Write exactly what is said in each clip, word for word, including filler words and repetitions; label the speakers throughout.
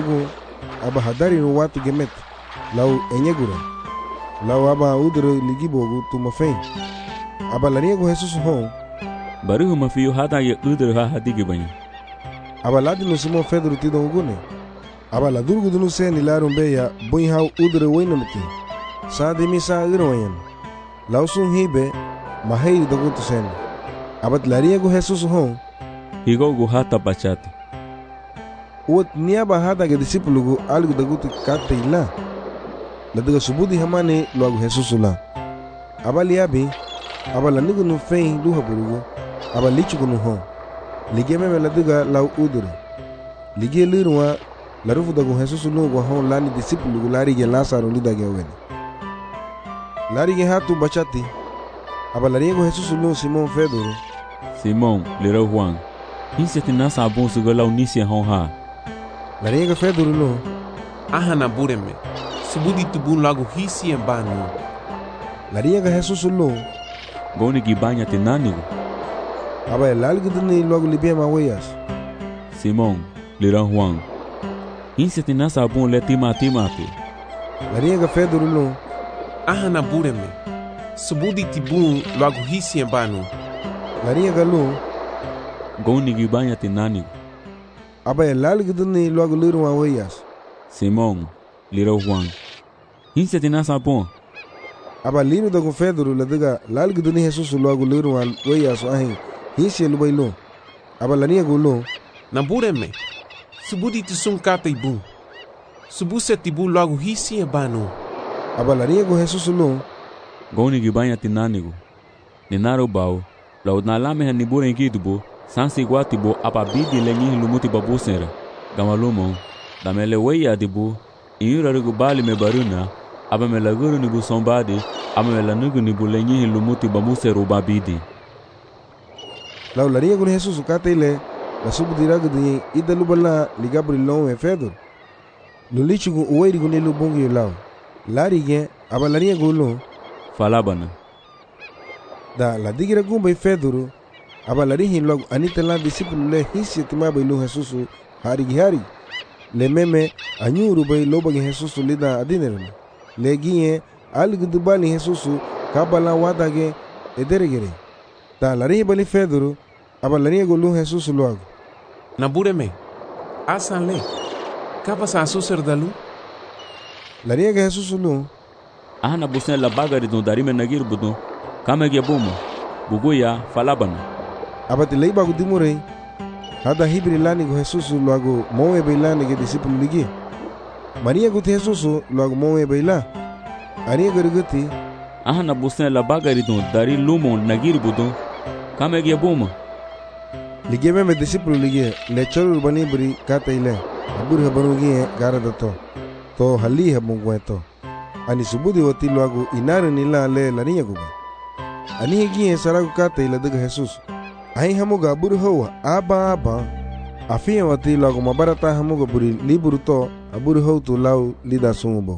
Speaker 1: gu aba hadari no watu gemet lau enyegura lau aba udre ligibogu tumafen aba lariego Jesus hon
Speaker 2: baru mafiyo hata ye udre ha hadige banya
Speaker 1: aba ladino Simon Pedro tidon gune aba la durgu dunu se ni larum beya boy ha udre wainamti sa de misa irwayan lau sun hibe mahei dogutu sen aba lariego Jesus hon
Speaker 2: higo gu hata bachate
Speaker 1: Uat niaba hata ke disipulu gu algo dagutu kate ila la daga subudi hamane lo agu Jesus la aba liabi aba la nugu nu fein duha burugu aba lichu gu nu ho lige me la daga la udure lige lirwa la rufu dagu Jesus lu gu ho lani disipulu gu lari ge Lazaro li daga wen lari ge hatu bachati aba lari gu Jesus lu Simon Pedro
Speaker 2: Simon lira Juan hisi tina sabon su gola unisi hon ha
Speaker 1: lari ge Pedro lu
Speaker 3: ahana bureme subudi tubun lagu hisi embanu
Speaker 1: lari ge Jesus lu
Speaker 2: goni gi banya tinanigo
Speaker 1: aba lalgu dini logo libema weyas
Speaker 2: Simon lira Juan hisi tina sabon le tima timati
Speaker 1: lari ge Pedro lu
Speaker 3: ahana bureme subudi tibun lagu hisi embanu
Speaker 1: lari ge lu
Speaker 2: goni gi banya tinanigo
Speaker 1: aba lalgu dini logo lirwa weyas
Speaker 2: Simon lira Juan hisi tina sabon
Speaker 1: aba lino dagu Pedro la daga lalgu dini Jesus logo lirwa weyas ahin hisi lu bailo aba lani ge lu
Speaker 3: na bureme subudi tisun kate ibu subuse tibu lagu hisi embanu
Speaker 1: aba lani ge Jesus lu
Speaker 2: goni gi banya tinanigo ninaro bao la udnalame han nibure ngitubo sansi guatibo apa bidi lenyi lumuti babusera gamalumo damele weya dibu iura rugu bali me baruna aba me laguru ni bu sombadi aba me lanugu ni bu lenyi lumuti bamusero babidi
Speaker 1: lau lari ge Jesus kate ile la subudira gdi idalu bala ligabri lon e Pedro lulichu gu uweri gu nelu bongi lau lari ge aba lari ge lu
Speaker 2: falabana
Speaker 1: da la digira gumbe Pedro aba lari hin log anita la disipulu le hisi tima bailu Jesus hari hari le meme anyuru bai loba ge Jesus lida adinerna le gie algu dubali Jesus kabala wadage ederegere da lari bali Pedro aba lari ge lu Jesus luag
Speaker 3: na bureme asan le kapa sa suser dalu
Speaker 1: lari ge Jesus lu
Speaker 2: ahana busen la bagari do darime nagir budo kama ge buma buguya falabana
Speaker 1: abati leiba gu dimure hada hibri lani gu Jesus luago moe beilani ge disipulu ligi Maria gu Jesus luago moe beila ani gerguti
Speaker 2: ahana busen la bagari do dari lumo nagir budo kama ge buma
Speaker 1: ligi me me disipulu ligi le cholu bani bri kata ile abur habanu gi gara dato to hali habungweto ani subudi wati luago inare nila le lani guba ani gi saragu kata ile daga Jesus ai hamuga abur hawa aba aba afia wati luago mabarata hamuga buri liburu to abur haw to lau lida sumubo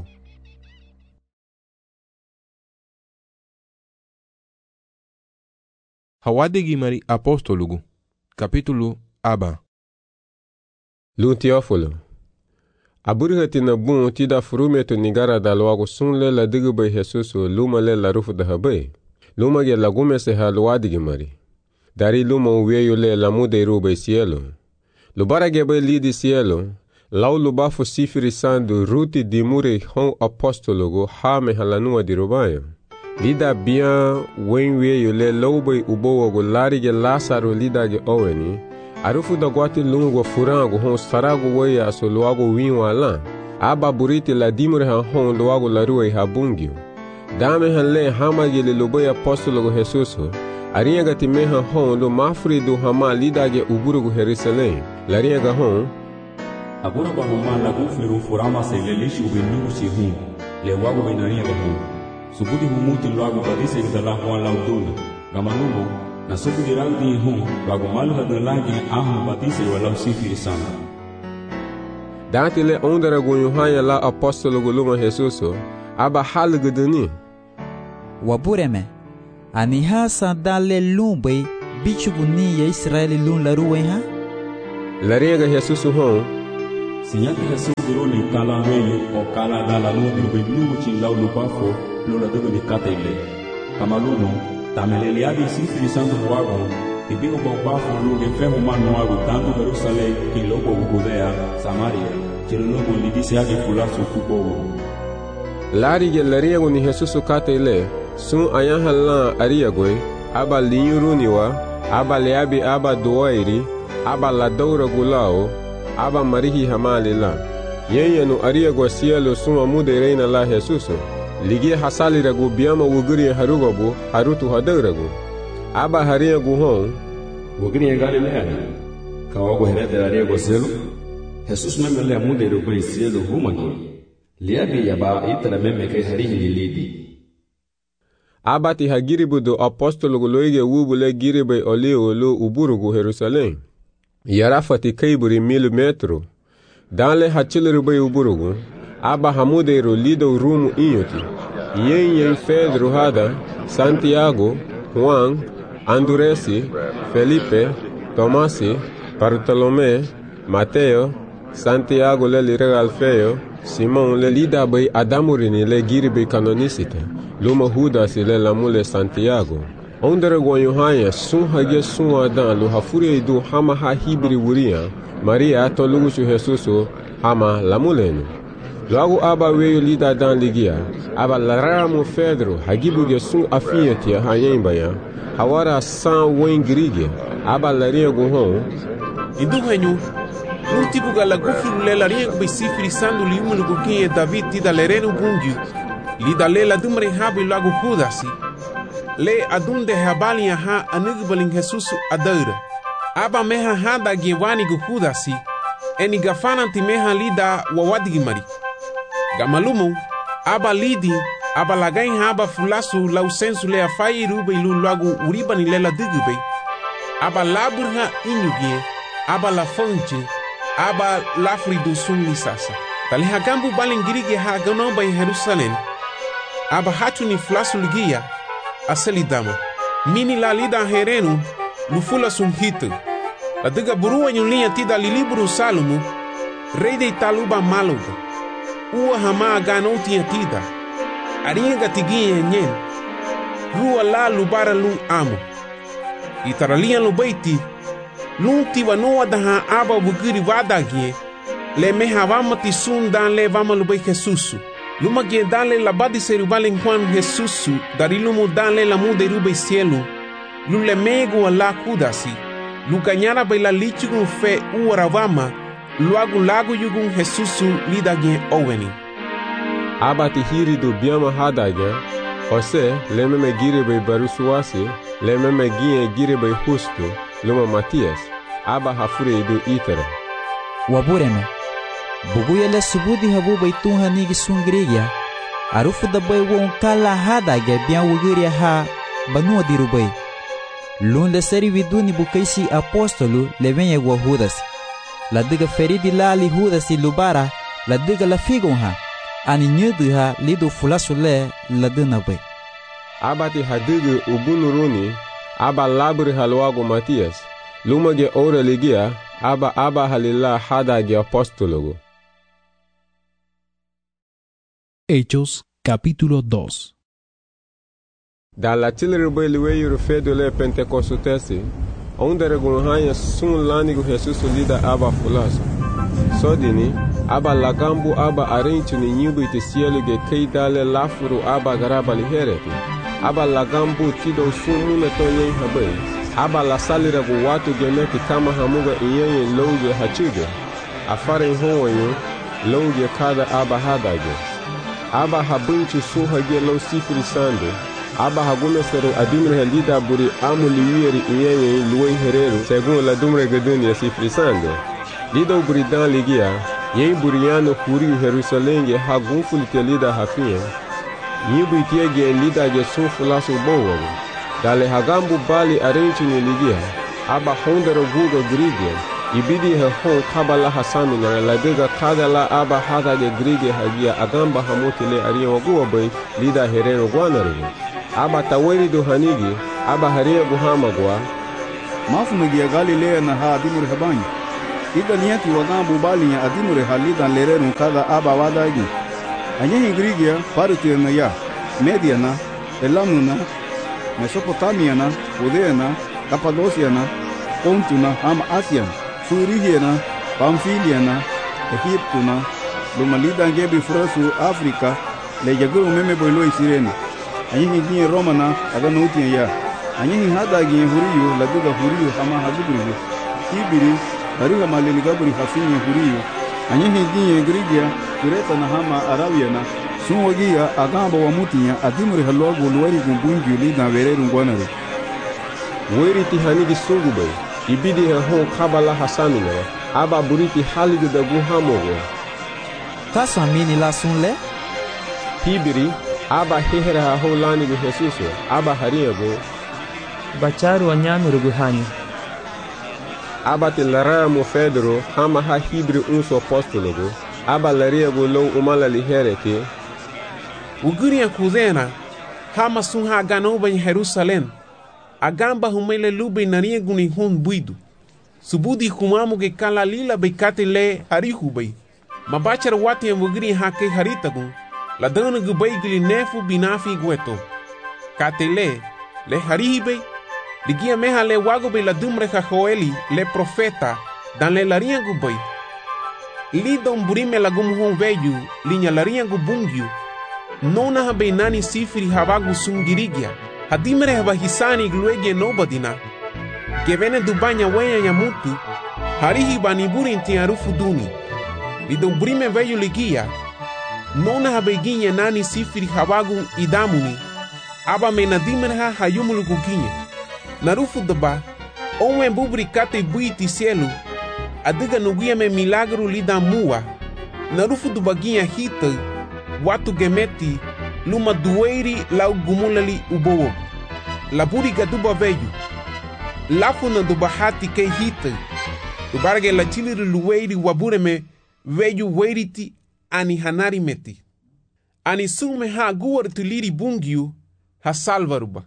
Speaker 4: Hawadigi mari apostolugu capítulo aba
Speaker 5: Lu Teófilo aburhati na bun ti da frumeto nigara da logo sunle la digbe Jesus luma le la rufu da habe luma ge la gume se halwadigi mari dari luma uweyo le la mude rube cielo lubara ge be li di cielo lau luba fu sifiri sandu ruti di mure hon apostologo ha me halanua di rubayo lida bien wenweyo le lobe ubowo go lari ge Lazaro lida ge oweni arufu da gwati lungo furango hon sarago weya so luago winwa la aba buriti la dimure han hon luago la ruwe habungio dame han le hama ge le lobe apostologo Jesus arianga ti me han hon lo mafri do hama lida ge uburugo Jerusalem larianga hon
Speaker 2: agora ba homa la gufru furama se le lishi ubinu si hu le wago benania ba hu subudi humuti luago badise ge la hon la uduna gamanumo na subudi randi hu wago malu hadalagi ahu badise wala sifiri sana
Speaker 5: dati le ondara go yohaya la apostologo luma Jesus aba halguduni
Speaker 6: wabureme ani hasa dale lumbe bichuguni ya Israeli lun la ruwe ha
Speaker 5: larianga Jesus hon
Speaker 2: Sinya ki Jesus duro ni kala weyo o kala dala no di be lu chin law lu bafo lo la dego bi kata ile. Kamaluno tamelele ya di sifri santo wago e bi o bafo lu ge fe mo manu wago tanto Jerusalem ki logo Judea Samaria chelo logo li disi ya ge fulaso kubo.
Speaker 5: Lari ge lariago ni Jesus kata ile sun ayan halan ariago aba linyuru wa aba leabi aba doairi aba la doura gulao aba marihi hamalila yenyanu ariago cielo sun amude reina la Jesus ligi hasali ragu biama wuguri harugobu harutu hadauragu aba hariago hon
Speaker 7: wuguri galilea kawago herede ariago cielo Jesus memele amude rubai cielo humagi liabi yaba itara memeke harihi lilidi
Speaker 5: abati hagiribu do apostolo loige wubule giribe oli olo uburugu Jerusalem yarafati kaiburi mil metro danle hachilirube uburugu aba hamudero lido rumu inyoti yen yen Pedro hada Santiago Juan Anduresi Felipe Tomasi Bartolomé Mateo Santiago le lire Alfeo Simon le lida bay adamurini le giribe canonicite luma Judas le lamule Santiago ondere gwanyo hanya sun hage sun adan lo hafure do hama ha hibri wuria Maria to lugusu Jesuso hama lamulenu logo aba weyo lida dan ligia aba laramo Pedro hagibuge sun afiyati hayembaya hawara san wengrige aba laria gohon
Speaker 3: idu hanyu un tipo gala gufru le laria be sifri sandu liumu no gukinye David tida lereno bungi lida lela dumre habi lago Judasi le adunde habali ha anigbalin Jesus adaura aba meha hada gewani go Judasi eni gafana ti meha lida wawadi mari gamalumo aba lidi aba lagain haba fulasu lau sensu le afai rube lu lago uribani lela digube aba laburha inyugie aba la fonche aba lafri do sun lisasa tali hagambu balingirige ha ganomba in Jerusalem aba hatu ni fulasu ligia asali dama mini la lida herenu lufula sum hitu la diga burua nyulia tida liliburu Salomo rei de taluba maluga ua hama ganoti tida aringa tigie nyen rua la lubara lu amo itaralia lu baiti lu tiwa noa daha aba bugiri wadagie le meha vamati sun dan le vama lu bai Jesusu luma gie dale la badi serubale Juan Jesusu dari lumu dale la mude rube cielo lu le mego la kudasi lu kanyara bai la lichugun fe uaravama luagu lagu yugun Jesusu lida gie oweni
Speaker 5: abati hiri do biama hadaga Jose le meme gire bai barusuasi le meme gie gire bai Justo luma Matias aba hafure do itere
Speaker 6: wabureme buguyele subudi habu bai tunha nigi sungrigia arufu da bai won kala hada ge bian wugiria ha banu diru bai lun le seri viduni bukaisi apostolo le venye gwa Judas la diga feridi lali Judas lubara la diga la figon ha ani nyudu ha lido fulasule la dina bai
Speaker 5: abati hadigu ubunuruni aba labri halwago Matias luma ge ora ligia aba aba halila hada ge apostologo.
Speaker 8: Hechos capítulo dos.
Speaker 5: Da la tilrebe liweyu fedo le pentecostesi onde regunhanya sun lanigo Jesus lida aba fulaso sodini aba lagambu aba arenchu ni nyubu ite cielo ge keidale lafuru aba garaba lihereti aba lagambu tido sun mumeto yen habai aba la salira go watu gemeti kama hamuga iyenye loge hachuge afare hoyo loge kada aba hadage aba habunchu suhage lo sifri sande aba hagume sero adumre lida buri amuli yeri iyenye luwe herero segun la dumre geduni sifri sande lido buri dan ligia yen buriano kuri Jerusalem ge hagun fulite lida hafie yibu tiege lida ge sufulaso bowo dale hagambu bali arenchi ni ligia aba hondero gugo grige ibidi he hon kabala hasami na ladega kadala aba hada ge grige hagia agamba hamotile ariya waguwa bai lida herero gwanaro aba taweri do hanigi aba hariya guhama gwa
Speaker 9: mafu megia Galilea na ha dimur habanyi idaliati wagan bubalinya adimure halidan lererun kada aba wadagi anyehi grigia parutiana ya mediana elamuna mesopotamiana judeana capadociana pontuna ama asian furigiana pamfiliana egiptuna lumalidan gebi frasu afrika le yaguru meme boilo isirene anyehi gin romana aganutia ya anyehi hada gin huriyo laduga huriyo ama haguburu ibiri hariga maleni gaburi hafinye huriyo anyehi gin grigia kureta na hama arabiana sunwagia agamba wa mutinya adimure halwago luwari gumbungi lidan vereru ngwanare
Speaker 5: weri ti hanigi sungube ibidi ha hon kabala hasanule aba buriti haligu da guhamogo
Speaker 6: Kaso amini la sunle
Speaker 5: hibiri aba hehera ha ho lanigu Jesuso aba hariyago
Speaker 10: bacharu anyanu guhanyo
Speaker 5: aba te lara mo Pedro hama ha hibri unso apostologo aba lariyago lo umala lihereke
Speaker 3: uguri ya kuzena hama sun ha ganoba em Jerusalém agamba humele lube naria guni hun buidu subudi kumamu ge kala lila bekate le harihubei mabachar wati em uguri ha ke haritagun la dana gubai gili nefu binafi gueto katele le harihibei ligia meha le wago be la dumre ha joeli le profeta dan le laria gubai li don burime la gum hon veju linya laria gubungyu nona ha beinani sifiri habagu sungirigia hadimere haba hisani gluege nobadina gevene dubanya wenya ya mutu harihi baniburi inti arufu duni lidon brime veyu ligia nona ha beginye nani sifiri habagu idamuni aba menadimere ha hayumulu guginye narufu daba onwe bubri kate buiti cielo adiga nuguia me milagro lida mua narufu dubaginha hita watu gemeti luma dueiri lau gumulali ubowo laburi gaduba veju lafuna dubahati ke hita dubarge la chiliri lueiri wabureme veju weiriti ani hanari meti ani sume ha guar tuliri bungiu ha salvaruba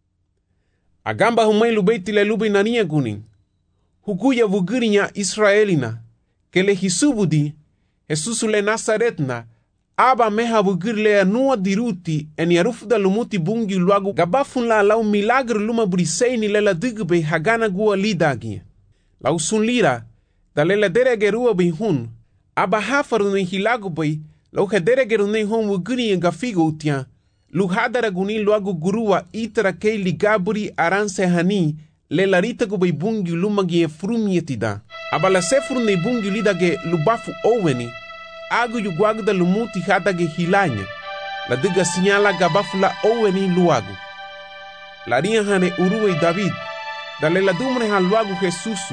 Speaker 3: agamba humai lubeiti le lubi nania gunin huguya vugurinya israelina ke le hisubudi Jesusu le Nazaretna aba meha vugir le anua diruti eni arufda lumuti bungi luagu gabafun la lau milagre luma briseini le la digbe hagana gua lidagi lau sun lira da le la deregerua bihun aba hafaru ne hilagu bai lau hederegeru ne hon vuguri en gafigo utia lu hadara guni luagu gurua itara kei ligaburi aranse hani le larita gu bai bungi lumagi e frumietida aba la sefru ne bungi lidage lubafu oweni agu yu guagda lumuti hadage hilanya la diga sinyala gabafu la oweni luagu la ria hane uruwe David da le la dumre han luagu Jesusu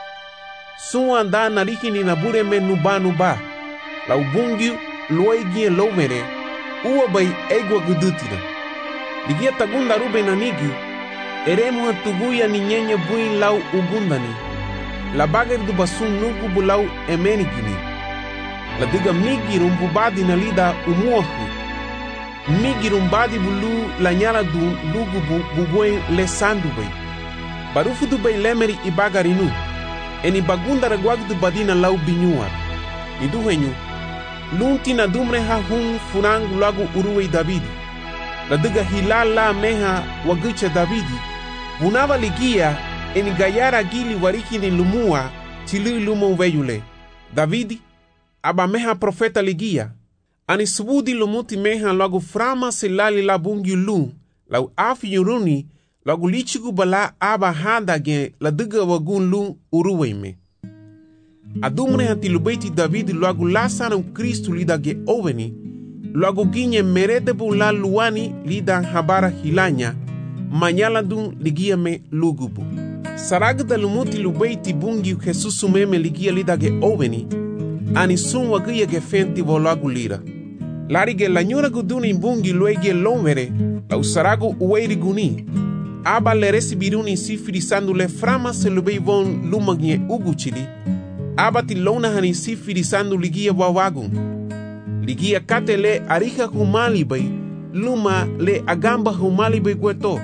Speaker 3: suwa anda nariki ni nabure me nuba nuba la ubungi luegi lomere uwa bai egwa gudutina ligia tagunda rube nanigi eremu hatuguya ni nyenye buin lau ugundani la bager du basun nugu bulau emenigini la diga migi rumbubadi na lida umuohu migi rumbadi bulu la nyala du lugu bu bubuen le sandu bay barufu du bay lemeri ibagarinu eni bagunda reguag du badina lau binyuar idu henyu lunti na dumre ha hun furangu lagu uruwe Davidi la diga hilala meha wagucha Davidi Vunava ligia eni gayara gili wariki ni lumua tili lumo veyule. Davidi aba meha profeta ligia. Ani subudi lumuti meha lagu frama silali la bungi lu. Lau afi yuruni lagu lichigu bala aba handa gen la diga wagun lu uruweme. Adumre hanti lubeti Davidi lagu lasana u Kristu lida ge oveni. Lagu ginye merete bu la luani lida habara hilanya. Manyala dun ligia me lugubu. Saragda lumuti lubeiti bungi Jesusu meme ligia lida ge oveni. Ani sun wagia ge fenti volagu lira. Larige la nyura guduni bungi luege lomere. La usaragu uweiri guni. Aba le resibiruni sifiri sandu le frama se lubei von lumagie uguchili. Aba ti lona hani sifiri sandu ligia wawagun. Ligia katele arika humali bay. Luma le agamba humali bay gueto.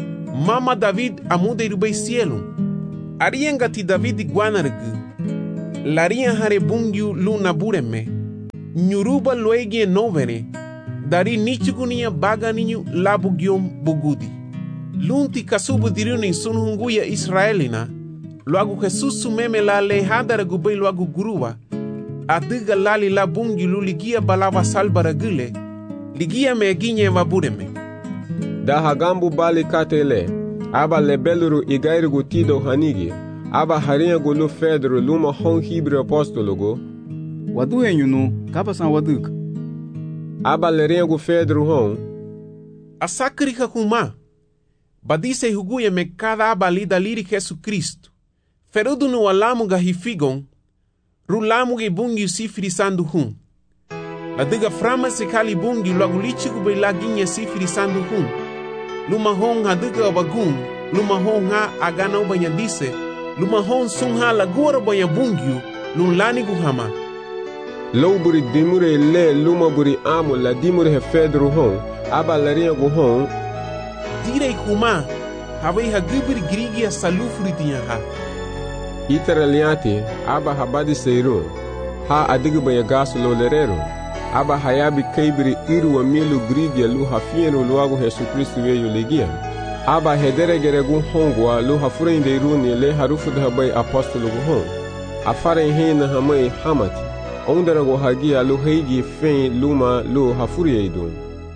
Speaker 3: Mama David amude irubei cielo. Arienga ti David guanargu. laria hare bungyu lu nabureme, nyuruba luegie novere, dari nichugunia baga ninyu labugiom bugudi. Lunti kasubu diruni sunhunguya Israelina, luagu Jesus sumeme la lehada ragubay luagu gurua, adiga lali la bungyu lu ligia balava salbara gile, ligia meginye vabureme.
Speaker 5: Da hagambu bali katele, aba lebeluru igairugu tido hanigi, aba harinha gulu Pedro luma hon hibre apostologo,
Speaker 9: wadu enyunu kapasan waduk.
Speaker 5: Aba lerinha Pedro hon,
Speaker 3: asakrika kuma, badise huguya me cada aba lida liri Jesus Cristo, ferudu no alamu ga hifigon, rulamu ge bungi sifiri sandu hun. La diga frama se kali bungi logo lichigu be laginha sifiri sandu hun. Luma hon haduga bagun, luma hon ha agana ubanya dise, luma hon sun ha lagura banya bungiu, lun lani guhama.
Speaker 5: Low buri dimure le luma buri amu la dimure he Pedro hon, aba larinha gu hon,
Speaker 3: direi kuma, havai hagibiri grigia salufri tinha ha.
Speaker 5: Itaraliati, aba habadi seiru, ha adigu banya gasu lo lerero, aba hayabi kaibiri iru wa milu grigia lu hafienu luagu Jesus Kristu weyu legia. Aba hedere geregu hongwa lu hafurende iruni le harufu dhabai apostolo gu hon. Afare hina hamai hamati, ondarago hagia lu heigi fein luma lu hafuri eidun.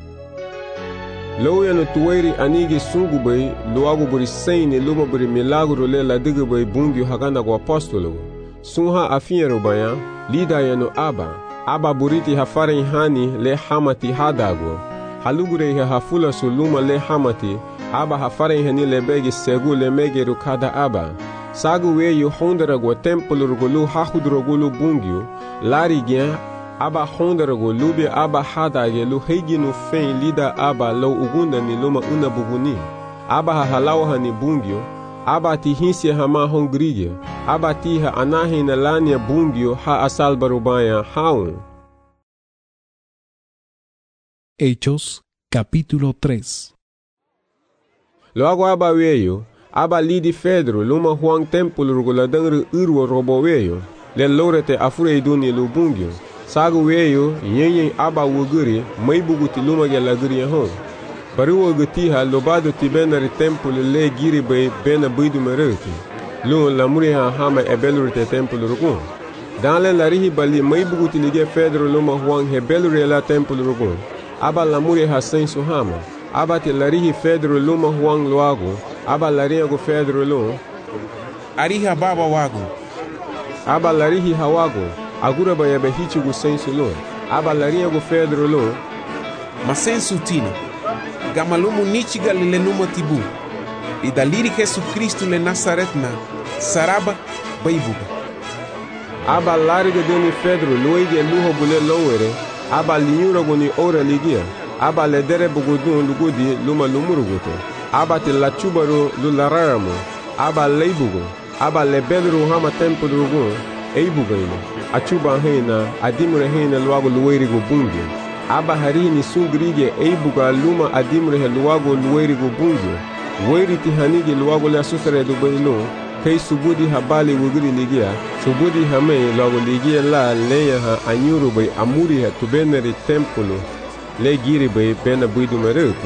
Speaker 5: Lo yano tuweri anigi sungu bai luagu buri seini luma buri milagro le la digu bai bungi hagana gu apostolo. Sunha afienu baya, lida yano aba, aba buriti hafare hani le hamati hadago. Halugure ha hafula suluma le hamati, aba hafare hani le begi segu le megeru kada aba. Sagu weyu hondarago tempolo lu hahudrogulu bungiu, lari gyan, aba hondarago lubi aba hadage lu heiginu fein lida aba lo ugunda ni luma una buguni. Aba ha halawa hani bungiu, aba ti hinsi hama hongrigia, aba ti ha anahi na lania bungiu ha asal barubaya haun.
Speaker 8: Hechos, capítulo tres.
Speaker 5: Luego aba weyo, aba lidi Pedro luma huang templo ruguladangru urwo robo weyo, le lorete afure iduni lu bungyo. Sagu weyo, yenyen aba wuguri, may buguti luma gela guri hon. Baruwa gutiha lobado ti benari templo le giri bay bena bidu mereti. Lu la muriha hama ebelurite templo rugun. Dans le larihi bali may buguti lige Pedro luma huang hebelure la templo rugun. Aba la muriha sen suhama. Aba te larihi Pedro luma huang luago. Aba lariha go Pedro lu.
Speaker 3: Ariha baba wago.
Speaker 5: Aba larihi hawago. Agura ba yabe hichi gu sensu lu. Aba lariha go Pedro lu.
Speaker 3: Masensu tina. Gamalumu nichiga lile numa tibu. Idaliri Jesus Kristu le Nazaretna. Saraba baibuga.
Speaker 5: Aba lariga deni Pedro luige luho bule lowere. Aba linyura goni ora ligia. Aba ledere bugudun lugudi luma lumuruguto. Aba te la chubaru lulararamu. Aba leibugo. Aba lebelru hama tempo rugun. Eibugaino. Achuba hena adimure hena luago luweirigo bungi. Aba harini sungrige eibuga luma adimure he luago luweirigo bungi. Weiriti hanigi luago le asusare do bailu. Kei subudi habali wugiri ligia. Subudi hame luago ligia la leya ha anyuru bai amuri ha tubeneri tempolo. Le giri bai bena buidu mereutu.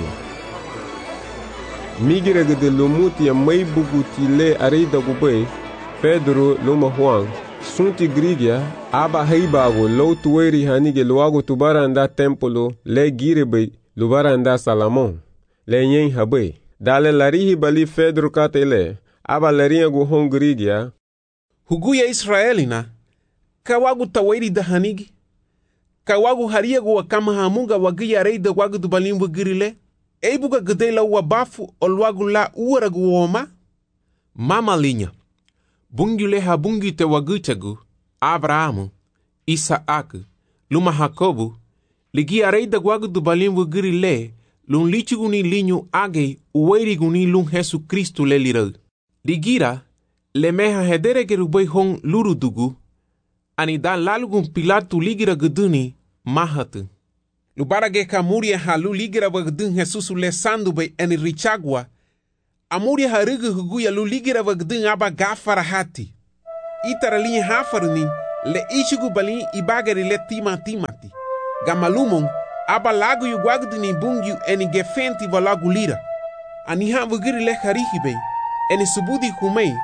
Speaker 5: Migira gede lumuti ya may buguti le arida gubai, Pedro luma huang, sunti grigia, aba heibago lo tuweri hanige luago tubaranda tempolo le giri bai lubaranda Salamon, le nyen habai. Dale larihi bali Pedro katele, aba larinha gu hong grigia.
Speaker 3: Huguya Israelina, kawagu taweri da hanigi. Kawagu haria gu wakama hamunga wagia reida wagu dubalimbu girile. Eibuga gedela wabafu olwagu la uaragu woma. Mama linha. Bungile ha bungi te wagutagu. Abrahamu. Isaac. Luma Jacobu. Ligia reida wagu dubalimbu girile. Lun lichiguni linhu age uweiriguni lun Jesus Kristu le lirau. Ligira. Le meha hedere gerubay hong lurudugu. Ani da lalugun Pilatu ligira geduni mahatu. Lubarage kamuria halu ligira wagdun Jesus le sandu bay eni richagwa. Amuria harugu huguya lu ligira wagdun aba gafara hati. Itara linha hafaruni le ichigu balin ibagari le tima timati. Gamalumon aba lagu yu guagduni bungyu eni gefenti va lagu lira. Aniha vugiri le harihibe eni subudi humei.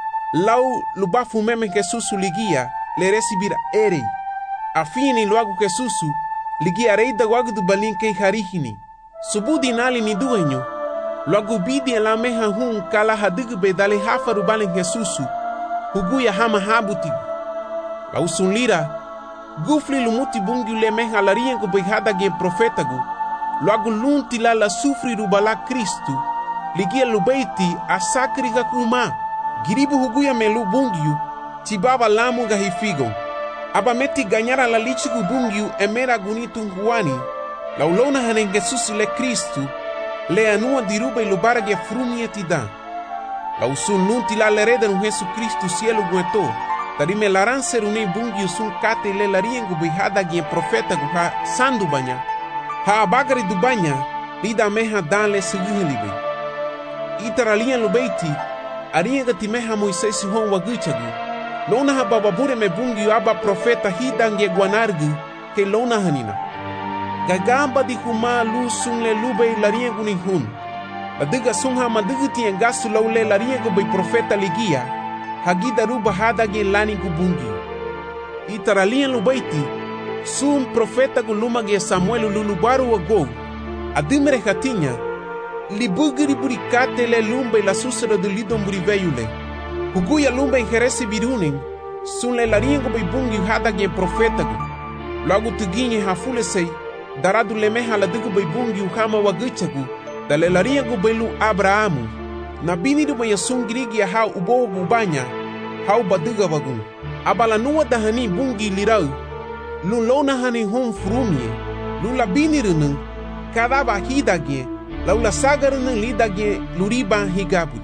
Speaker 3: Lau lubafu meme kesusu ligia le recibira erei. Afini luagu kesusu ligia reida guagdu balin kei harihini. Subudi nali ni duenyo. Luagu bidi la meha hun kala hadigbe dale hafaru balin kesusu. Huguya hama habutigu. Lau sunlira gufli lumuti bungi le meha larien ko beihada gen profetagu. Luagu lunti la la sufri rubala Kristu. Ligia lubeiti asakri kakuma. Giribu huguya melu bungiu. Tibaba lamu gahifigo. Aba meti ganyara la lichigu bungiu emera gunitu huani. Laulona hanen Jesus le Kristu. Le anua dirube lubara ge frumie tida. Lau sun lunti la lereda nu Jesu Kristu cielo gueto. Tarime laran serune bungiu sun kate le lariengu beihada gen profeta guha sandu banya. Ha abagari du banya. Lida meha dan le seguhelibe. Itaralian lubeiti. Arienga timeha Moisés hon waguchagu. Lona ha bababure me bungiu aba profeta hidange guanargu. Ke lona hanina. Gagamba di huma lu sun le lube lariengu ni hun. Adiga sunha madiguti engasu laule lariengu bei profeta ligia. Hagida ruba hadage lani gubungi. Itaralian lubeiti. Sun profeta gulumage Samuel lulubaru wago. Adimere hatinya. Libugiri burikate le lumbe la susera de lidon buriveyule. Huguya lumbe ingerese birunin. Sun le lariengo bei bungi hadage profeta. Logo tuginye hafule sei. Daradu lemeha la digu bei bungi uhama wagichagu. Dale lariengo bei lu Abrahamu. Na binidu maya sungirigi ya hau ubo bubanya. Hau badiga wagun. Abala nuwa dahani bungi lirau. Lulona hani hon frumye. Lula binirunung. Kadaba hidage. Laula sagarunung lidage luriba higabu.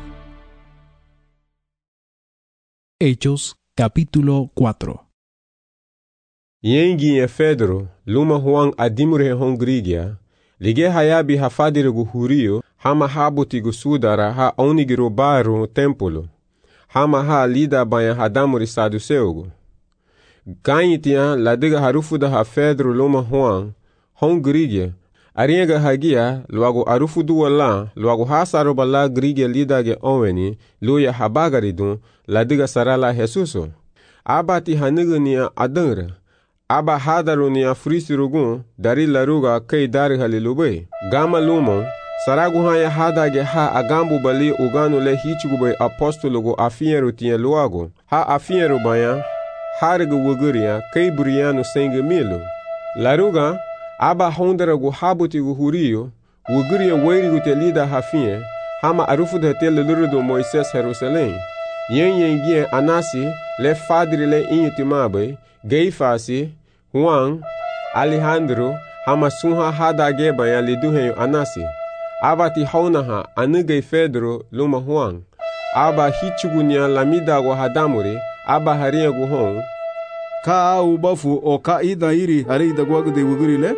Speaker 8: Hechos capítulo cuatro.
Speaker 5: Yengi e Pedro, luma huang adimure hongrigia, lige hayabi hafadire guhurio, hama habuti gusudara ha onigiro baru templo, hama ha lida banya hadamuri saduseugo. Ganyitia ladiga harufuda ha Pedro luma huang, hongrigia, arienga hagia, luago arufudu wala, luago hasaro bala grigia lidage oweni, luya habagaridun, ladiga sarala Jesuso. Abati hanigania adangre. Aba hadarunia frisirugun, dari laruga kei dari halilube. Gama lumon, saragu haya hadage ha agambu bali uganu le hichigube apostologo afieru tiye luago. Ha afieru baya, harigu wuguria kei burianu senge milu. Laruga, aba hondaragu habutigu hurio, wuguria weirigu te lida hafie, hama arufu de te lulurudu Moises Jerusalém. Yen yen gien anasi, le fadri le inyutimabe, Geifasi, Juan, Alejandro, hama sunha hadage baya liduhenyo anasi. Abati haunaha anugei Pedro luma Juan. Aba hichugunia lamida wa hadamuri, aba haria guhon.
Speaker 9: Ka ubafu o ka ida iri arida guagde wugurile?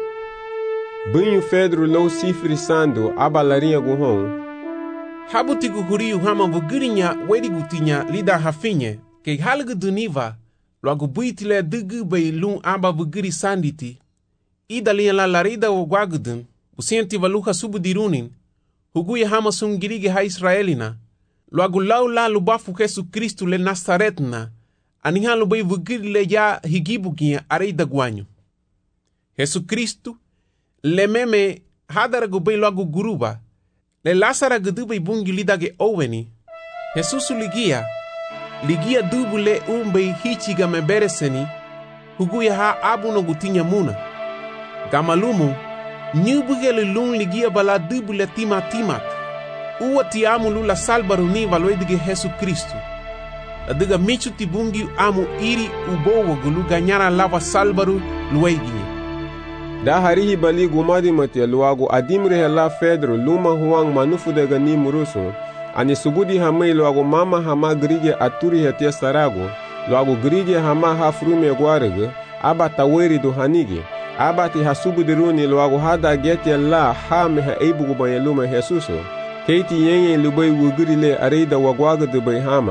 Speaker 5: Bunyu Pedro lo sifri sando, aba laria guhon.
Speaker 3: Habuti guhuriu hama wugurinya werigutinya lida hafinye, ke halgu duniva. Logo buitile dugu bei lun aba vugiri sanditi. Ida linha la larida o guagudun. O senti valuha subudirunin. Huguya hama sungirige ha Israelina. Logo lau la lubafu Jesu Kristu le Nazaretna. Aniha lu bei vugiri le ya higibugia areida guanyo. Jesu Kristu le meme hadaragu bei logo guruba. Le lasara gudu bei bungi lidage oweni. Jesus ligia. Ligia dubu le umbe hichiga mebereseni, huguya ha abu no gutinya muna. Gamalumu, nyubuge le lun ligia bala dubu le tima timat. Uwa ti amu lula salbaru ni valoedige Jesu Kristu. Adiga michu tibungi amu iri ubowo gulu ganyara lava salbaru lueginye.
Speaker 5: Da harihi bali gumadi matia luago adimre la Pedro luma huang manufu de gani murusu. Ani subudi hamei loago mama hama grige aturi hetia sarago, loago grige hama ha frume guarege, aba taweri do hanige, aba ti hasubudiruni loago hada getia la ha meha eibugu banyalume Jesuso, keiti yenye lubei wugurile areida wagwaga de bai hama,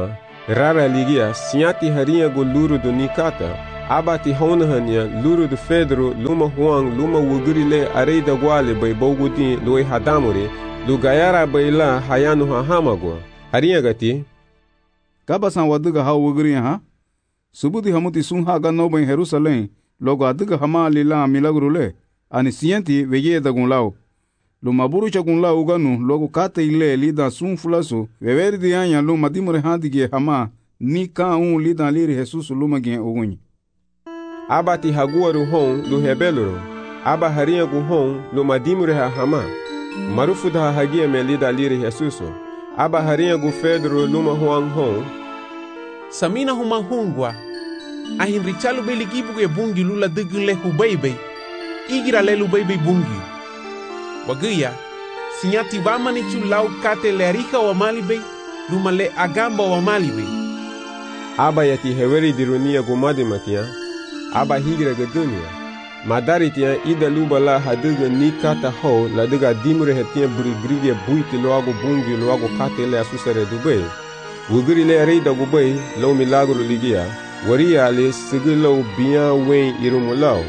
Speaker 5: Rara ligia sinyati harinha go luru do nikata. Aba ti honahania luru do Pedro luma huang luma wugurile areida guale bay bogudi loi hadamuri lu gayara bayla hayanu hahamago. Harinha gati.
Speaker 9: Kabasan waduga ha wuguri ha. Subudi hamuti sun ha ganno bay Jerusalém. Logo aduga hama lila milagrule. Ani sienti veye da gunlao. Luma buru cha gunlao uganu logo kate ile lida sun fulaso. Veveri di anya luma dimure handige hama. Ni ka un lida liri Jesus luma gen ugunyi.
Speaker 5: Aba ti haguaru hon lu hebeluru. Aba harinha gu hon lu madimure ha hama. Marufu da hagia me lida liri Jesuso. Aba harinha gu Pedro luma huang hon.
Speaker 3: Samina huma hungwa. Ahin richalu beligibu ge bungi lula digun le hubeibe. Igira le lubeibe bungi. Waguya, sinyati vamani chu lau kate le arika wa malibe. Luma le agamba wa malibe.
Speaker 5: Aba yati heweri dirunia gumadi matia. Aba higira gedunia. Madari tia ida luba la haduga ni kata ho la duga dimure hetia burigridia buiti loago bungi loago kate le asusare dubei. Wuguri le reida gubei lo milagro ligia. Waria le sigilo bian wen irumulau.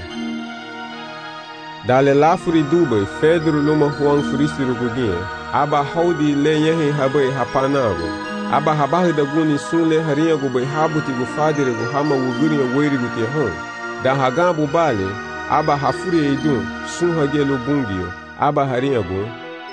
Speaker 5: Dale lafuri dubei Pedro luma huang furisiru gugien. Aba haudi le yehe habai hapanago. Aba habahi da guni sunle harinha gubei habuti gufadire guhama wuguri ya weri gutia hon. Da hagambu bale, aba hafuri eidun, sun hagelo bungio, aba harinha gu.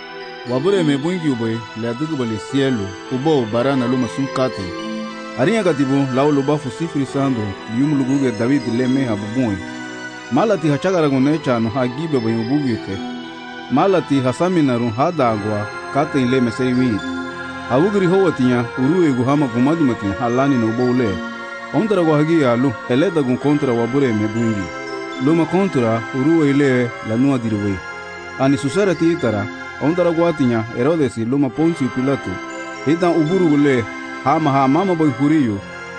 Speaker 9: Wabure me bungi ube, le adugu bale cielo, ubo barana luma sun kate. Harinha gatibu, lau luba fusifri sando, liumu luguge David le meha bubui. Malati hachagara gunecha no hagibe bayi ubugite. Malati hasamina run hadagwa, kate ile mesei wit. Awugri howatia, urue guhama gumadi matia, halani no ubo ule. Ondra wahagi alu, eleda gun kontra wabure me bungi. Luma kontra, uruwe ile la nua diruwe. Ani susara tiitara, ondra watinya, Herodesi luma Poncio Pilato. Hita uburu gule, hama ha mama boy huriyo.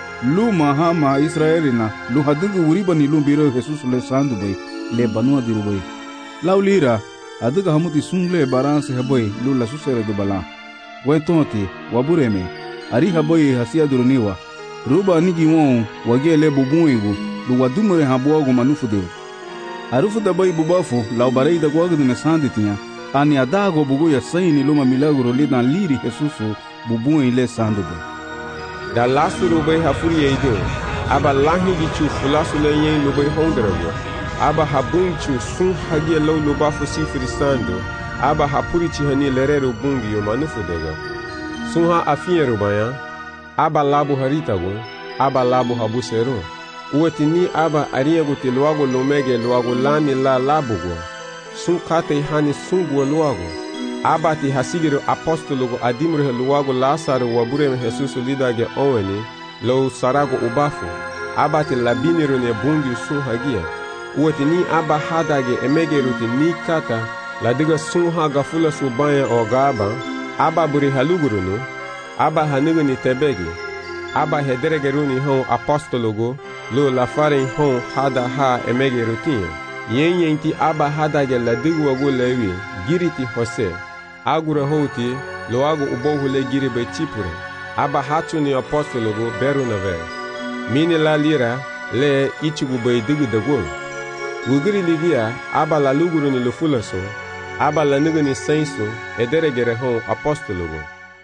Speaker 9: Luma hama Israelina, lu hadugu uriba ni lumbiro Jesus le sandu boy, le banua diruwe. Laulira, aduga hamuti sungle baranse haboy, lu la susara do bala. Wentonti, wabure me, ari haboy hasia duruniwa. Ruba nigi won wage le bubuingu lu wadumure habogo manufu de arufu da bai bubafu la barei da gwagu de sanditinha ani adago bugu ya saini luma milagro li dan liri Jesusu bubuin le sandugo
Speaker 5: da lasu rubai hafuri eido aba lahi gi chu fulasu le yen lubai hondrago aba habun chu sun hagie lo lubafu sifri sando aba hapuri chi hani lerero bungi yo manufu dega sun ha afinha rubaya aba labu haritago, aba labu habusero. Uwatini aba ariago te luago lomege luago lani la labugo. Sun kate hani sungu luago. Aba ti hasigiro apostologo adimure luago Lazaro wabure Jesus lidage oweni lo sarago ubafu. Aba ti labinero ne bungi sun hagia. Uwatini aba hadage emege ruti ni kata la diga sun haga fula subaya o gaba. Aba buri halugurunu. Aba hanugu ni tebegi. Aba hederegeruni hon apostologo. Lo la faren hon hada ha emege rutinha. Yen yenti aba hadage la digu wago lewi. Giriti hose. Agura hoti lo ago ubohu le giri be chipure. Aba hatu ni apostologo beru na ver. Mini la lira le ichigu be digu dago. Wugiri ligia aba la luguru ni lufulaso. Aba la nugu ni senso ederegere hon apostologo.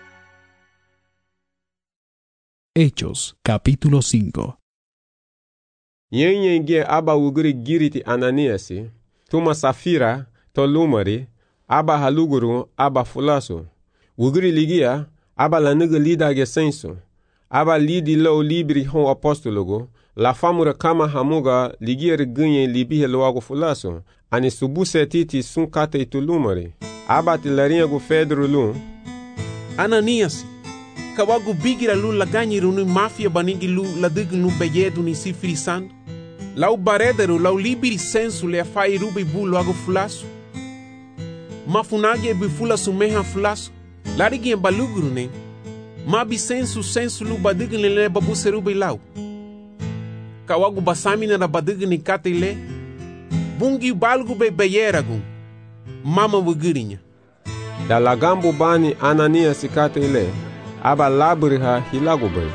Speaker 8: Hechos, capítulo cinco.
Speaker 5: Yen yen ge aba wuguri giriti Ananiasi, tuma Safira, to lumari, aba haluguru, aba fulaso. Wuguri ligia, aba la nugu lida ge senso. Aba lidi lo libri hon apostologo, la famura kama hamuga ligia rigunyen libihe loago fulaso, ani subuse titi sun kate itu lumari. Aba tilarinha gu Pedro lum.
Speaker 3: Ananiasi. Kawagu bigira lu laganyi runu mafia banigi lu ladig nu beyedu ni sifri sand. Lau barederu lau libiri sensu le afai rubi bu loago fulasu. Mafunagi e bifulasu meha fulasu. Larigi e baluguru ne. Mabi sensu sensu lu badig ni le babu serubi lau. Kawagu basamina na badig ni kate le. Bungi balgu be beyeragun. Mama wugirinya.
Speaker 5: Da lagambu bani Ananias kate le. Aba laburi ha hilagubay.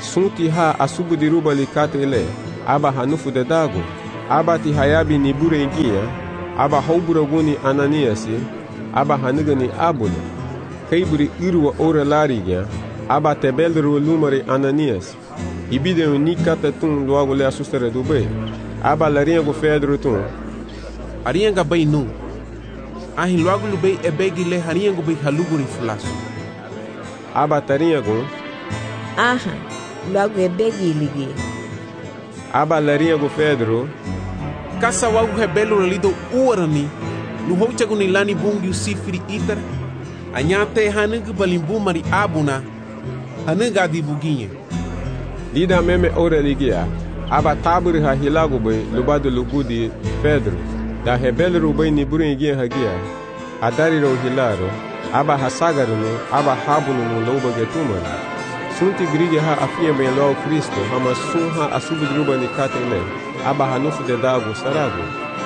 Speaker 5: sunti ha asubu di ruba li kate ile, aba hanufu de dago, aba ti hayabi ni bure ingia, aba haubura guni Ananiasi, aba hanigani abuna, kaiburi irwa ora larigia, aba tebelru lumari Ananias, ibide ni kata tun logo le asustere dube, aba larinha go fedro tun,
Speaker 3: arianga bay nu, ahin logo lubei ebegi le hariango bay haluguri flasu.
Speaker 5: Aba tarinha go,
Speaker 11: aha, logo ebegi ligi.
Speaker 5: Aba larinha go fedro,
Speaker 3: kasa wagu hebelo lido uarani, no hochago ni lani bungi usifiri itar, anyate hanugu balimbu mari abuna, hanuga di buginha.
Speaker 5: Lida meme ora ligia, aba taburi ha hilago bay lubado lugudi Pedro, da hebelo bay ni buri ingia hagia, adari ro hilaro, aba hasagaru no, aba habunu no loba getumari. Sunti grige ha afia bay lo Cristo, hama sun ha asubu druba ni katele, aba hanufu de dago sarago.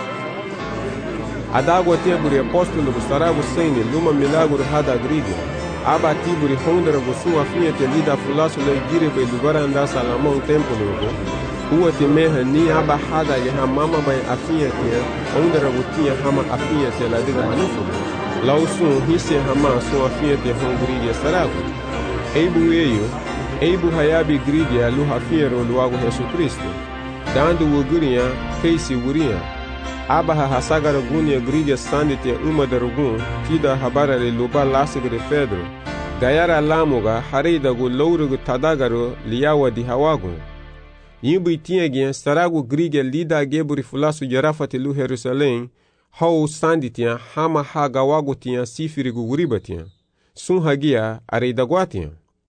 Speaker 5: Adago teburi apostolo go sarago seni luma milagro hada grige. Aba tiburi hondra go su afia te lida fulaso le gire bay lugara anda salamon templo go. Uwa te meha ni aba hada ye ha mama bay afia te hondra go tia hama afia te la diga hanufu. Lausun hisse hama su afia te hondrige sarago. Eibu eyo, eibu hayabi grige alu hafiero luago Yesu Kristo. Dando wuguria, keisi wuria. Aba ha hasagara gunia grige sandite uma darugun, tida habara le luba lasigre Pedro. Gayara lamuga, hareida gu lourugu tadagaro liawa di hawagu. Yimbu itiagien saragu grige lida geburi fulasu jarafati lu Jerusalém, hau sanditia hama ha gawagu tia sifirigu wuribatia. Sun hagia areida guatia.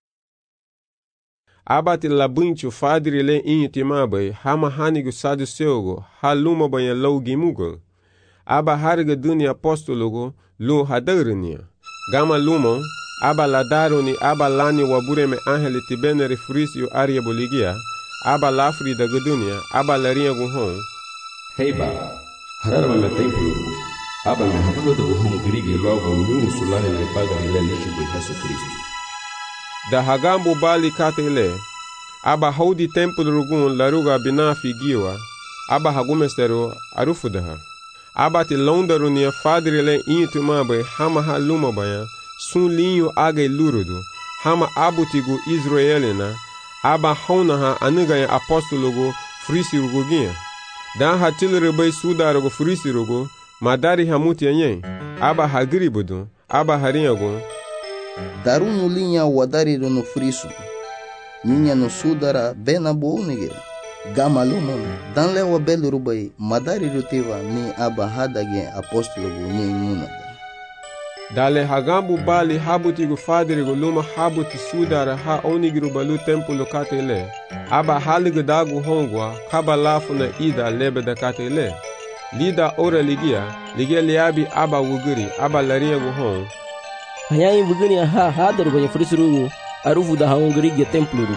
Speaker 5: Abati labunchu fadri le intimabai, hama hanigu sadu seugo, haluma banya lau gimugo. Aba hariga dunia apostologo, lu hadarnia. Gama lumo, aba ladaro ni aba lani wabure me angeli tibene refrisio aria boligia, aba lafri da gudunia, aba larinha guhon.
Speaker 7: Heiba, harara me templo, aba me habulo da guhon grigi logo nyunu sulane le bagari le lishi bu Yesu Kristo.
Speaker 5: Da hagambo bali katele, aba haudi templo rugun laruga binafi giwa, aba hagumestero arufudaha. Aba ti londaru nia fadri le intumabe hama haluma baya, sun linho age lurudu, hama abutigu Israelina, aba haunaha anigaya apostologo frisirugugia. Dan hatilrebe sudarugo frisirugo, madari hamuti anyen, aba hagribudu, aba harinhago,
Speaker 12: Darunu linha wadariru no friso, minha no sudara bena bounige, gamalumon, dan lewa belurubai, madariru tiva ni aba hadage apostolo nye munada.
Speaker 5: Dale hagambu bali habutigu fadrigu luma habuti sudara ha onigiru balu templo katele, aba haligu dagu hongwa, kaba lafu na ida lebe da katele. Lida ora ligia, ligia liabi aba wuguri, aba laria guhong.
Speaker 13: Hanyayi bugini ha hadar banyak frisurugu arufu da haungri ge templo.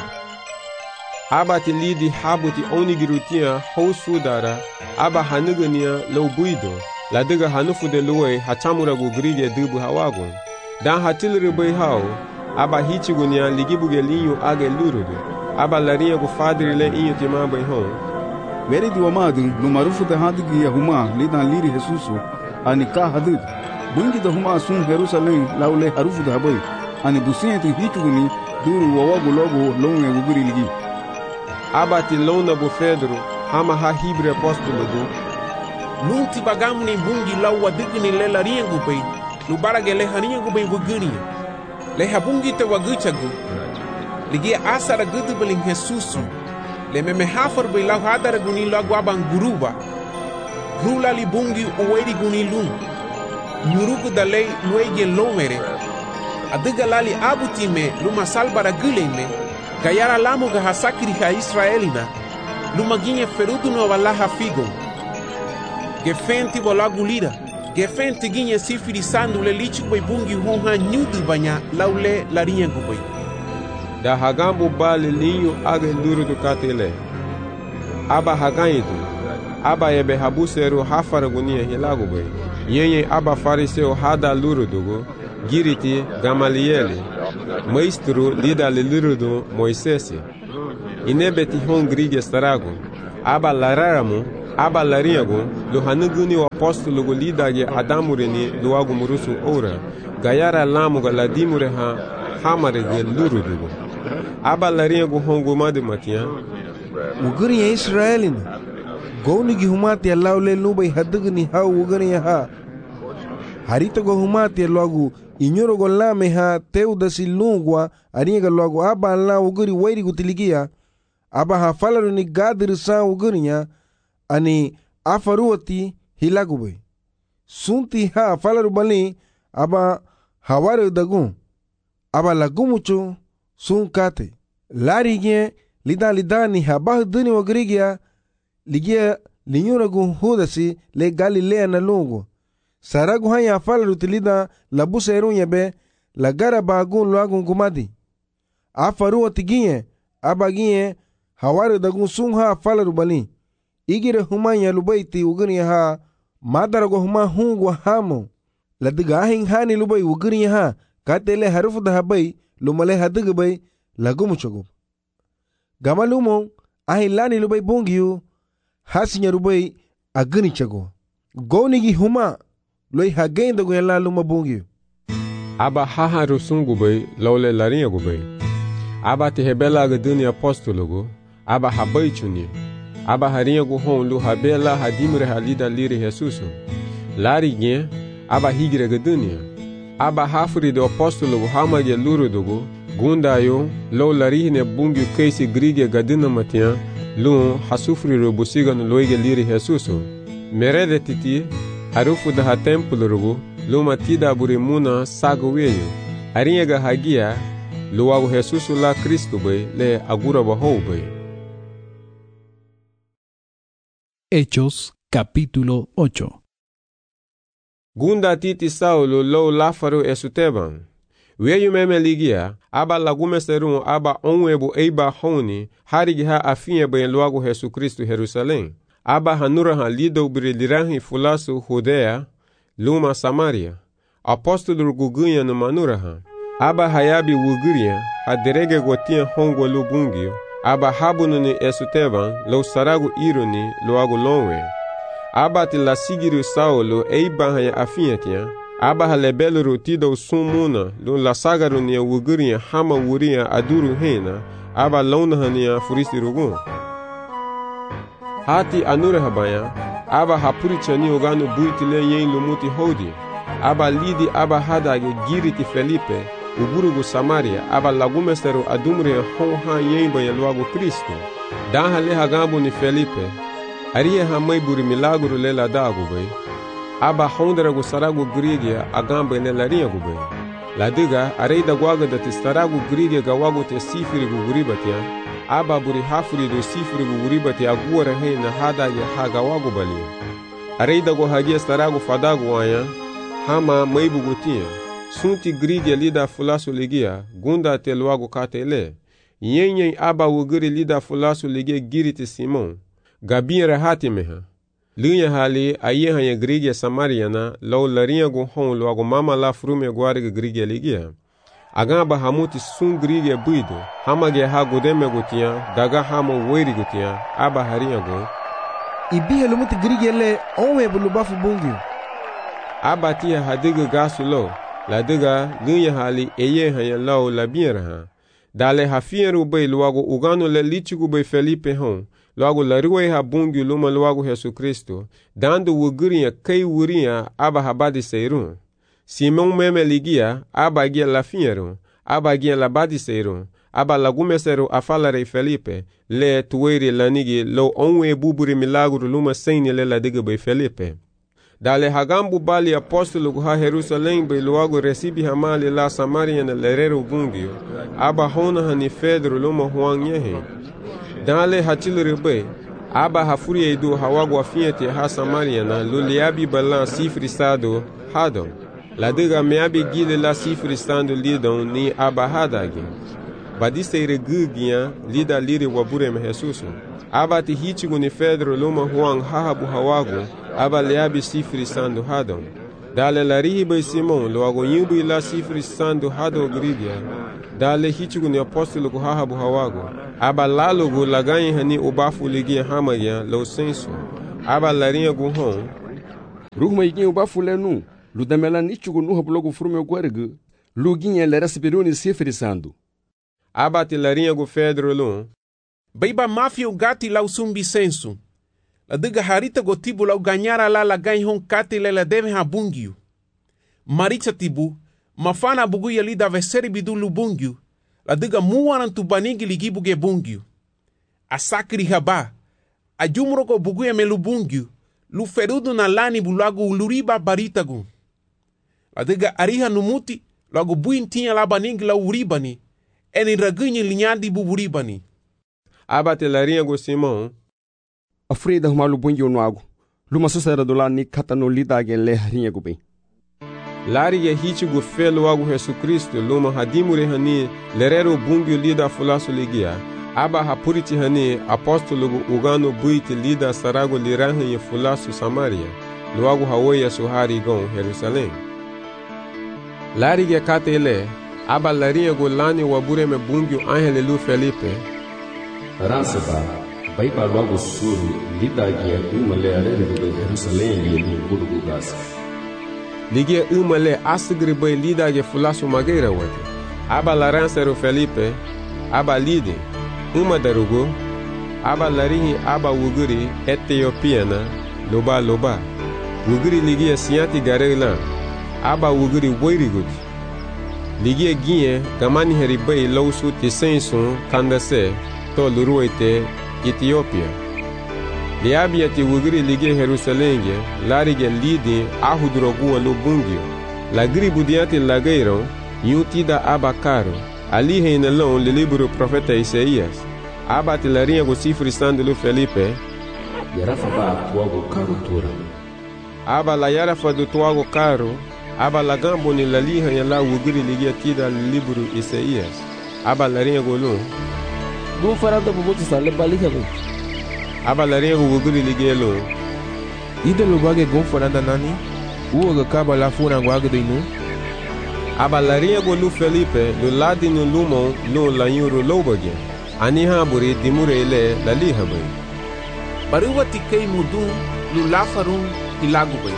Speaker 5: Aba ti lidi habuti onigirutia ho sudara, aba hanugania lo buido, la diga hanufu de luwe hachamura gu grige dubu hawagun. Dan hatilri bai hao, aba hichigunia ligibuge linyo age lurudu, aba larinha gu fadri le inyo tima bai hon.
Speaker 9: Veri di wamadu no marufu de hadigi ya huma lidan liri Jesusu ani ka hadid. Bungi da huma sun Jerusalém laule harufu da habai ani businha ti hichuguni duru wawagu logo longe guguri ligi.
Speaker 5: Aba ti lona bu Pedro hama ha hibre apostolo du.
Speaker 3: Nunti bagamu ni bungi lau wadigni le larinha gu bai, lubarage le harinha gu bai wuguni. Le habungi te waguchagu. Ligi asara gudu beling Jesusu. Le meme hafar bai lau hadara guni lagu abang guruba. Grula li bungi uweri guni lung. Nyurugu da lei luege lomere. Adiga lali abutime luma salbara guleme. Gayara lamu ga hasakiri ha Israelina. Luma ginye ferudu no valaha figo. Gefenti bolagu lira. Gefenti ginye sifiri sandu le lichu bai bungi honha nyudu banya laule larinha gubai.
Speaker 5: Da hagambu bali linho age luru do katele. Aba haganyidu. Aba ebe habuseru hafaragunia hilagu bai. Yenye aba fariseu hada lurudugo, giriti Gamalieli, maestro lida le lurudu Moisés, inebeti hon grige starago aba lararamu aba lariago lo hanuguni wa apostolo go lidage adamureni lo agu murusu ora gayara lamu ga ladimure ha hamare ge lurudugo aba lariago hongo made matia
Speaker 1: uguri ya Israelin goni gi humati allawle nubai hadugni ha uguri ha harito go humati logu inyoro go lame ha teudasi lungwa ariga logu aba la uguri wairi gutiligia aba ha falaru ni gadir sa ugurinya ani afaruati hilagube sunti ha falaru bali aba hawaru dagun aba lagumucho sunkate larige lida lida ni habah duni wagrigia ligia linyura gu hudasi le galilea na lungu saragu haya falaru tilida labusa erunya be lagara bagun luagun gumadi afaruati gie aba gie hawaru dagun sun ha falaru bali igire humanya lubaiti uguniya ha madarago huma hungwa hamo ladiga ahin hani lubai uguniya ha katele harufu da habai lumale hadiga bai lagumuchogo gamalumo ahin lani lubai bungiyu hasinya lubai aguni chago gonigi huma loi hagenda guyala luma bungiyu
Speaker 5: aba haha rusungu bai laule laringa gubai aba tehebela gaduni apostologo aba habai chuni aba harinha go hon lu habela hadimre halida liri Jesusu lari nye aba higre gadunia aba hafuri do apostolo go hamage lurudugo gundayo lo lari ne bungu keisi grige gadina matia lu hasufri robusiga no loige liri Jesusu merede titi harufu da templo rugo lu matida burimuna sago weyo harinha ga hagia lu ago Jesusu la Cristo be le agura baho be.
Speaker 8: Hechos capítulo ocho.
Speaker 5: Gunda titi Saulo lo lafaru esuteban. Weyu meme ligia, aba lagume serun aba onwebu eiba honi, harigi ha afinye ben luagu Jesu Kristu Jerusalem. Aba hanura ha lido brilirahi fulasu Judea, luma Samaria. Apostolo gugunya no manura ha. Aba hayabi wuguria, ha derege gotia hongo lubungio. Aba habunu ni esuteban lo saragu ironi lo agu lonwe aba ti la sigiru Saulo eiba haya afiyetia aba halebelu rutido sumuna lo la sagaru ni wuguria hama wuria aduru hena aba lona hania furisi rugun hati anure habaya aba hapuri chani ogano buitile yen lumuti hodi aba lidi aba hadage giriti Felipe ugurugu Samaria aba lagumesteru adumre honha yemba ya luago Kristo daha le hagambu ni Felipe ariye hamai buri milaguru le la dagu bay aba honderagu saragu grigia agamba le la riagu bay la diga areida gwaga da tistaragu grigia gawagu te sifiri guguribatia aba buri hafuri do sifiri guguribatia aguara he na hada ya hagawagu bali areida go hagia staragu fadagu aya hama maibu gutia sunti grigia lida fulasu ligia gunda te luagu katele yenyen aba wuguri lida fulasu ligia giriti Simon gabin rahati meha linya hali ayeha ya grigia Samariana lau larinha gu hon luagu mama la frume guariga grigia ligia agamba hamuti sun grigia buido hamage ha gudeme gutia daga hamo weri gutia aba harinha gu
Speaker 1: ibihe lumuti grigia le onwe bulubafu bungi
Speaker 5: aba tia hadiga gasu lo la diga linya hali eye hanya lau la bienra dale hafieru bay luago ugano le lichigu bay Felipe hon luago la riwe ha bungi luma luago Jesu Kristo dando wuguria kai wuria aba habadi seirun Simon meme ligia aba gia la fieru aba gia la badi seirun aba lagumesero afalare Felipe le tuweri lanigi lo onwe buburi milagru luma seini le la diga bay Felipe dale hagambu bali apostolo ha Jerusalem be luago recibi hamali la Samaria na lerero bungio aba hona hani Pedro luma huang yehe dale hachilere be aba hafuri edu hawago afiete ha Samaria na luliabi balan sifri sado hadon la diga meabi gile la sifri stando lidon ni aba hadagi badiste ire gugia lida liri wabure me Jesus aba ti hichigu ni Pedro luma huang hahabu hawago aba leabi sifri sando hadon dale la rihi bay Simon luago yimbu ila sifri sando hado gridia dale hichugu ni apostolo ku hahabu hawago aba lalugu laganyi hani ubafu ligi hamaya lo senso aba larinha gu hon
Speaker 14: ruhma igi ubafu lenu ludamela nichugu nuha blogo frume gwergu luginha lera sibiruni sifrisando
Speaker 5: aba te larinha gu fedro lo
Speaker 3: baiba mafia ugati lau sumbi senso la diga harita go tibu lau ganyara la la ganyi hon kati le la deve habungio maritsa tibu mafana bugu ya lida veseri bidu lubungio la diga muwaran tu banigi ligibu ge bungio asakri haba ajumro go bugu ya melubungio lu ferudu na lani bulagu uluriba baritagu la diga ariha numuti lagu buintinya la banigi la uribani eni ragunyi linyadi buburibani
Speaker 5: aba te larinha go Simão
Speaker 14: Afrida humalu bungi onuago luma susera do lani katano lidage le harinha go bem
Speaker 5: Lari ya hichi gu felo wagu Yesu Kristo luma hadimure hani lerero bungi lida fulasu ligia aba hapuriti hani apostolo gu ugano buiti lida sarago lirahan ya fulasu Samaria luagu hawoya suhari gon Jerusalém Lari ya kate ele aba larinha gu lani wabure me bungi angele lu Felipe
Speaker 7: Ransaba baiba logo suru lidagia uma learere do Jerusalém e no budu gasa
Speaker 5: Ligia uma le asgri bai lidagia fulasu mageira wate aba laransero Felipe aba lide uma darugo aba larihi aba wuguri Etiopiana loba loba wuguri ligia siati garela aba wuguri woirigut ligia ginye gamani heribai lausu tisensun kandase to luruite Ethiopia liabia ti wuguri ligia Jerusalenge larige lidi ahudrogu lo bungio la gribu diati lageiro yutida abacaro ali reinalão le livro profeta Isaías aba te larinha go cifre sandelo Felipe
Speaker 7: yarafa ba tuago caro tura
Speaker 5: aba la yarafa do tuago caro aba la gambo ni la liha ya la wuguri ligia tida le livro Isaías aba larinha go lo
Speaker 13: Dum faranta bubuti sale balika go
Speaker 5: aba larinha go wuguri ligia lo
Speaker 4: ida lo bage gon faranta nani uo ga kaba la funa go agdo inu
Speaker 5: aba larinha go lu Felipe lo ladi no lumo lo la yuro lobage ani hamburi dimure ile la liha bai
Speaker 3: baruwa tikei mudu lu lafarun ilagu bai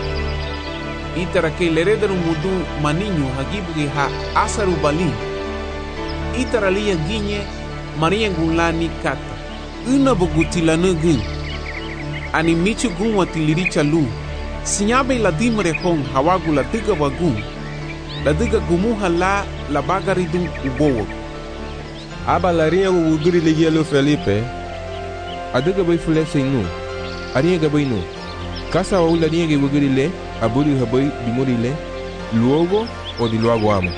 Speaker 3: itara ke leredaru mudu maninho hagibuge ha asaru bali itara liya ginye maria gulani kata una bogutila nugu ani michu gunwa tiliricha lu sinyabe la dimre hong hawagu la diga wagu la diga gumuha la la bagaridun ubowo
Speaker 5: aba larinha go wuguri ligia lo Felipe
Speaker 4: adiga bai fulese inu arinha ga bai nu kasa wa larinha ga wuguri le aburi habai dimuri le luogo o di luogo amo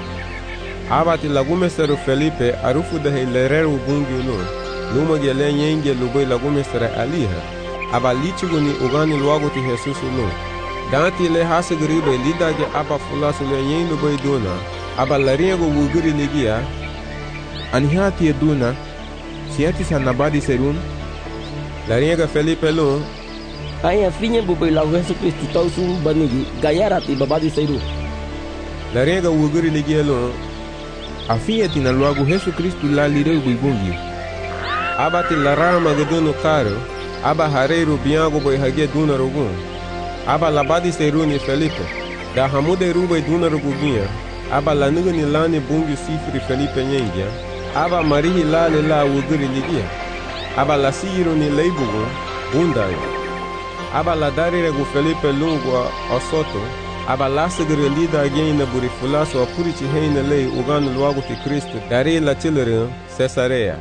Speaker 5: aba ti lagume sero Felipe arufu da helerero bungi lo luma gele nyenge lubai lagume sera aliha aba lichigo ni ugani luogo ti Jesus lo danti le hasagri bai lidage aba fulasu le nyen lubai dona aba larinha go wuguri ligia
Speaker 4: anihati eduna siati sanabadi serun
Speaker 5: larinha ga Felipe lo
Speaker 13: Aya finya bubai lau Yesu Kristu tau sum banigi gayara ti babadi seru
Speaker 5: larinha ga wuguri ligia lo
Speaker 4: afia tina luagu Yesu Kristu la lireu buibungi
Speaker 5: aba ti larama gadono caro aba hareiro biango boi hagia duna rogun aba labadi seruni Felipe da hamude rubai duna roguginha aba lanuga ni lani bungi sifri Felipe nyengia aba marihi lale la wuguri ligia aba la siro ni leibugo bundayo aba la darire gu Felipe lungo osoto aba la segre lida agena buri fulaso apurichi heina lei ugano luago ti Cristo dari la chilere Cesarea.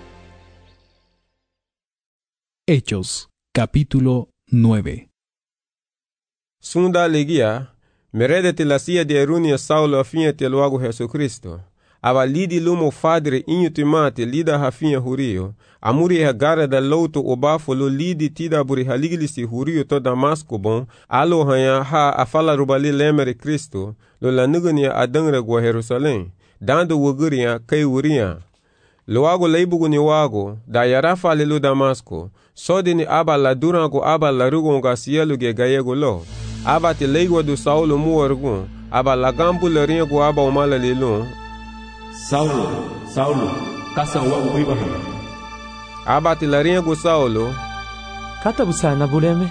Speaker 8: Hechos, capítulo nueve.
Speaker 5: Sunda legia meredete la sia de erunia Saulo afinha te luago Jesucristo aba lidi lumo fadre inhutimate lida hafinha hurio amuri agara da louto obafo lo lidi tida buri haligilisi hurio to Damasco bon alo hanya ha afala rubali lemere Cristo lo lanugania adangre go Jerusalém dando wuguria kai wuria loago leibugo ni wago da yarafa le lo Damasco sodini aba la durango aba la rugo ngasielo ge gayego lo aba te leigo do Saulo muorgo aba la gambu le ringo aba umala lelo
Speaker 2: Saulo, Saulo, kasa wagu bibahan.
Speaker 5: Aba ti larinha gu Saulo.
Speaker 10: Kata busana buleme.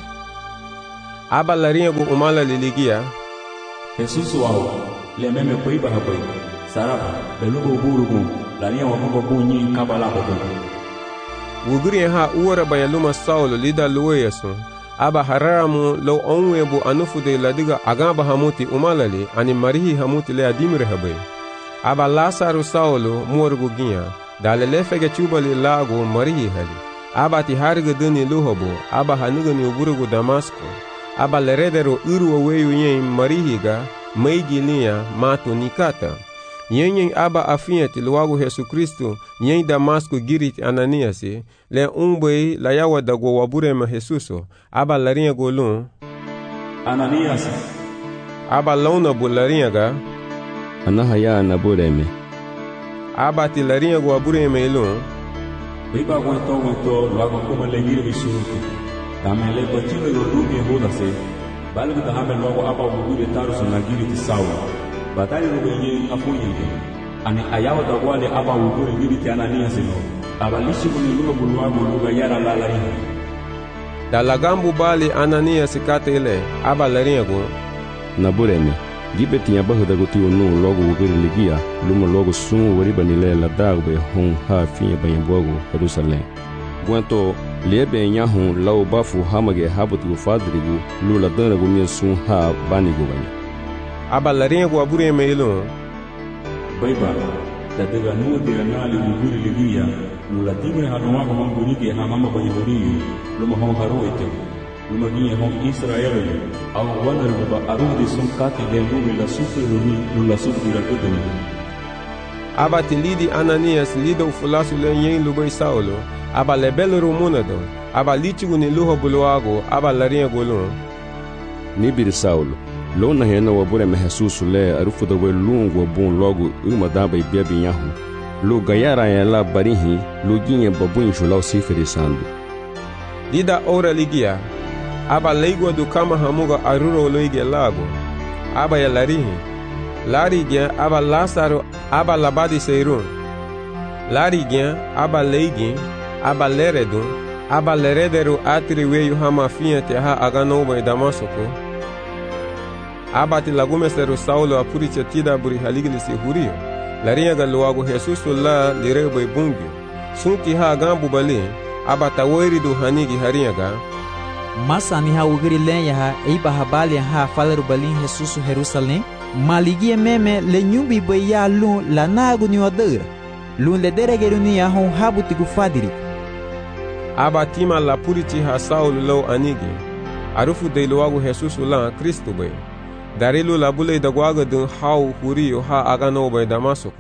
Speaker 5: Aba larinha gu umala liligia.
Speaker 2: Jesus wao, lememe kuiba hapai. Saraba, belugo burugu, larinha wamugo bunyi kabala hapai.
Speaker 5: Wugri ha uora bayaluma Saulo lida luweyasu. Aba haramu lo onwe bu anufude ladiga agaba hamuti umalali ani marihi hamuti le adimire habai. Aba Lasaru Saulo morgu ginha. Dalele fege chubali lago marihi hali. Aba ti harga duni luhobo. Aba hanuga ni uburugu Damasco. Aba leredero uru aweyu yen marihiga meigi linha mato nikata. Yen yen aba afiati luago Yesu Kristo yen Damasco girit Ananiasi le umbei la yawa dago waburema Jesuso. Aba larinha golun
Speaker 2: Ananias.
Speaker 5: Aba launa bu larinha ga
Speaker 14: Anahaya nabureme.
Speaker 5: Aba ti larinha go waburema ilun
Speaker 2: Biba guento guento luago como le gire bisuruku. Tamele kochime lo rubi hodase. Balu da hamel luago aba wugure taruso na giri ti Saulo. Batali rubenye afunyege. Ani ayawa da wale aba wugure giri ti Ananias no. Aba lishi kuni luga buluago luga yara la larinha.
Speaker 5: Da lagambu bali Ananias kate ile aba larinha go
Speaker 14: nabureme. Gibe tinha barra da goti onu logo wugure ligia. Luma logo sun wariba nile la dagbe hon ha finha banhambogo Jerusalém. Guanto lebe nyahun lau bafu hamage habatu fadrigu lula dana gumia sun ha banigo banya.
Speaker 5: Aba larinha go abure meilo.
Speaker 2: Baiba da daga nu dira nali wugure ligia lula timre hanwa ko mangurige hamama banyoriyo luma hon haroite. Luma ginha hon Israel au wanar ba arudi sun kati le lumi la sufre lumi lula sufre la kodoni.
Speaker 5: Aba tilidi Ananias lida ufulasu le yen lubai Saulo. Aba lebelo rumunado. Aba litigu ni luho buluago. Aba larinha golun
Speaker 14: Nibiri Saulo. Lona hena wabure me Jesus le arufu da we lungo bun logo uma daba e bebe nyahu. Lo gayara ya la barihi lo ginha babun julau sifere sandu.
Speaker 5: Lida ora ligia. Aba leigua do kama hamuga aruro loige lago. Aba ya larihi. Larigia aba Lázaro aba labadi seirun. Larigia aba leigin. Aba leredun. Aba leredero atriweyu hama finha te ha aganoba e Damasco. Aba ti lagumesero Saulo apuritia tida buri haligli si hurio. Larinha galuago Jesus la lireba e bungio. Sunti ha agambu bali. Aba tawoiri do hanigi harinha ga.
Speaker 6: Masa ni ha ugiri lenha ha eiba habali ha falaru balin Jesus Jerusalém. Maligia meme le nyumbi baya lun la nagu ni wadera. Lun le deregeru ni ya hon habuti gufadiri.
Speaker 5: Aba tima la puriti ha Saulo lo anigi. Arufu de luago Jesus la Cristo bay. Darilu la bule da guaga dun hau hurio ha agano bay Damasco.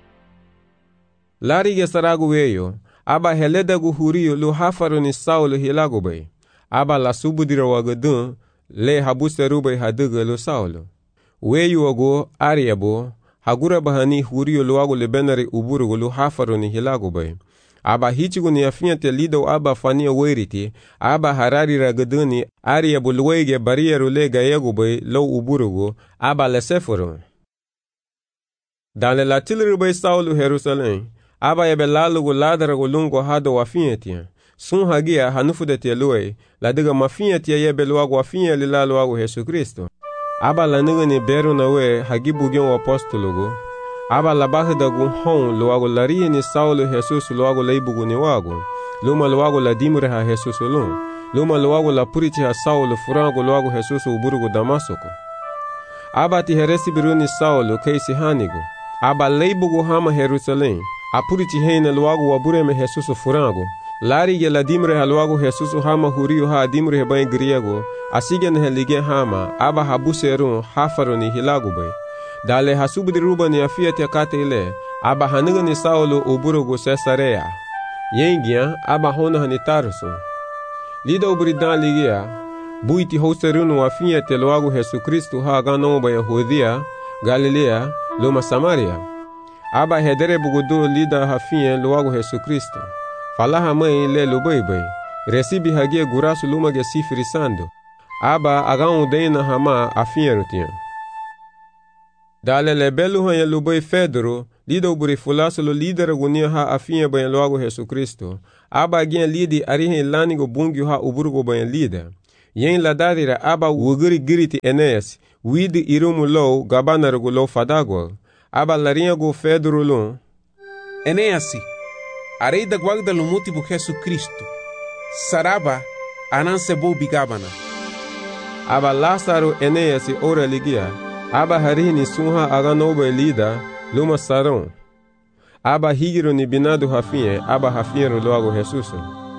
Speaker 5: Larige saragu weyo. Aba heleda gu hurio lu hafaru ni Saulo hilago bay. Aba la subudira waga dun le habuseru bay haduga lu Saulo. Weyu wago ariabo hagura bahani hurio luago le benari uburugo lu hafaru ni hilago bay. Aba hichigu ni afinha te lido aba fania weriti. Aba harari ragaduni ariabo luege barieru le gayego bay lo uburugo. Aba le seforo. Dale la tilru bay Saulo Jerusalém. Aba ebe lalugo ladarago lungo hado wafinha tia. Sun hagia hanufu de te luei. La diga mafinha tia yebe luago wafinha li la luago Jesu Cristo. Aba la niga ni beru na we hagibu gen wa apostologo. Aba la baha da gun hon luago larie ni Saulo Jesus luago leibugu ni wago. Luma luago la dimure ha Jesus lun. Luma luago la puriti ha Saulo furango luago Jesus uburugo Damasco. Aba ti heresi biru ni Saulo keisi hanigo. Aba leibugu hama Jerusalém. Apuriti heina luago wabureme Jesus furango. Lari ye la dimre ha luago Jesus hama hurio ha dimre he bain griego. Asigen he lige hama. Aba habuserun hafaru ni hilago bay. Dale hasubudi ruba ni afia te kate ile. Aba haniga ni Saulo uburugo Cesarea. Yengia aba hona hani Tarso. Lida uburidan ligia. Buiti hoserunu afia te luago Jesu Cristo ha gano ba Yahudia, Galilea, luma Samaria. Aba hedere bugudu lida hafia luago Jesu Cristo. Falaha mãe le lubaibai. Recibi hagia gurasu luma ge sifiri sando. Aba agan udena hama afia rutia. Dale le belu hanya lubai Fedro, lida uburi fulaso lo lidera gunia ha afinha banha logo Jesus Cristo. Aba aginha lidi arihe lanigo bungio ha uburgo banha lida. Yen ladadira aba wuguri giriti Enéas, widi irumu low gabanarugo low fadagwa. Aba larinha go fedrulun.
Speaker 3: Enéasi, arei da guarda lo motivo Jesus Cristo. Saraba, ananse bo bigabana.
Speaker 5: Aba Lázaro Enéas ora ligia. Aba harini sunha aganoba lida, luma saron. Aba higiro ni binado hafinhe, aba hafinhero logo Jesus.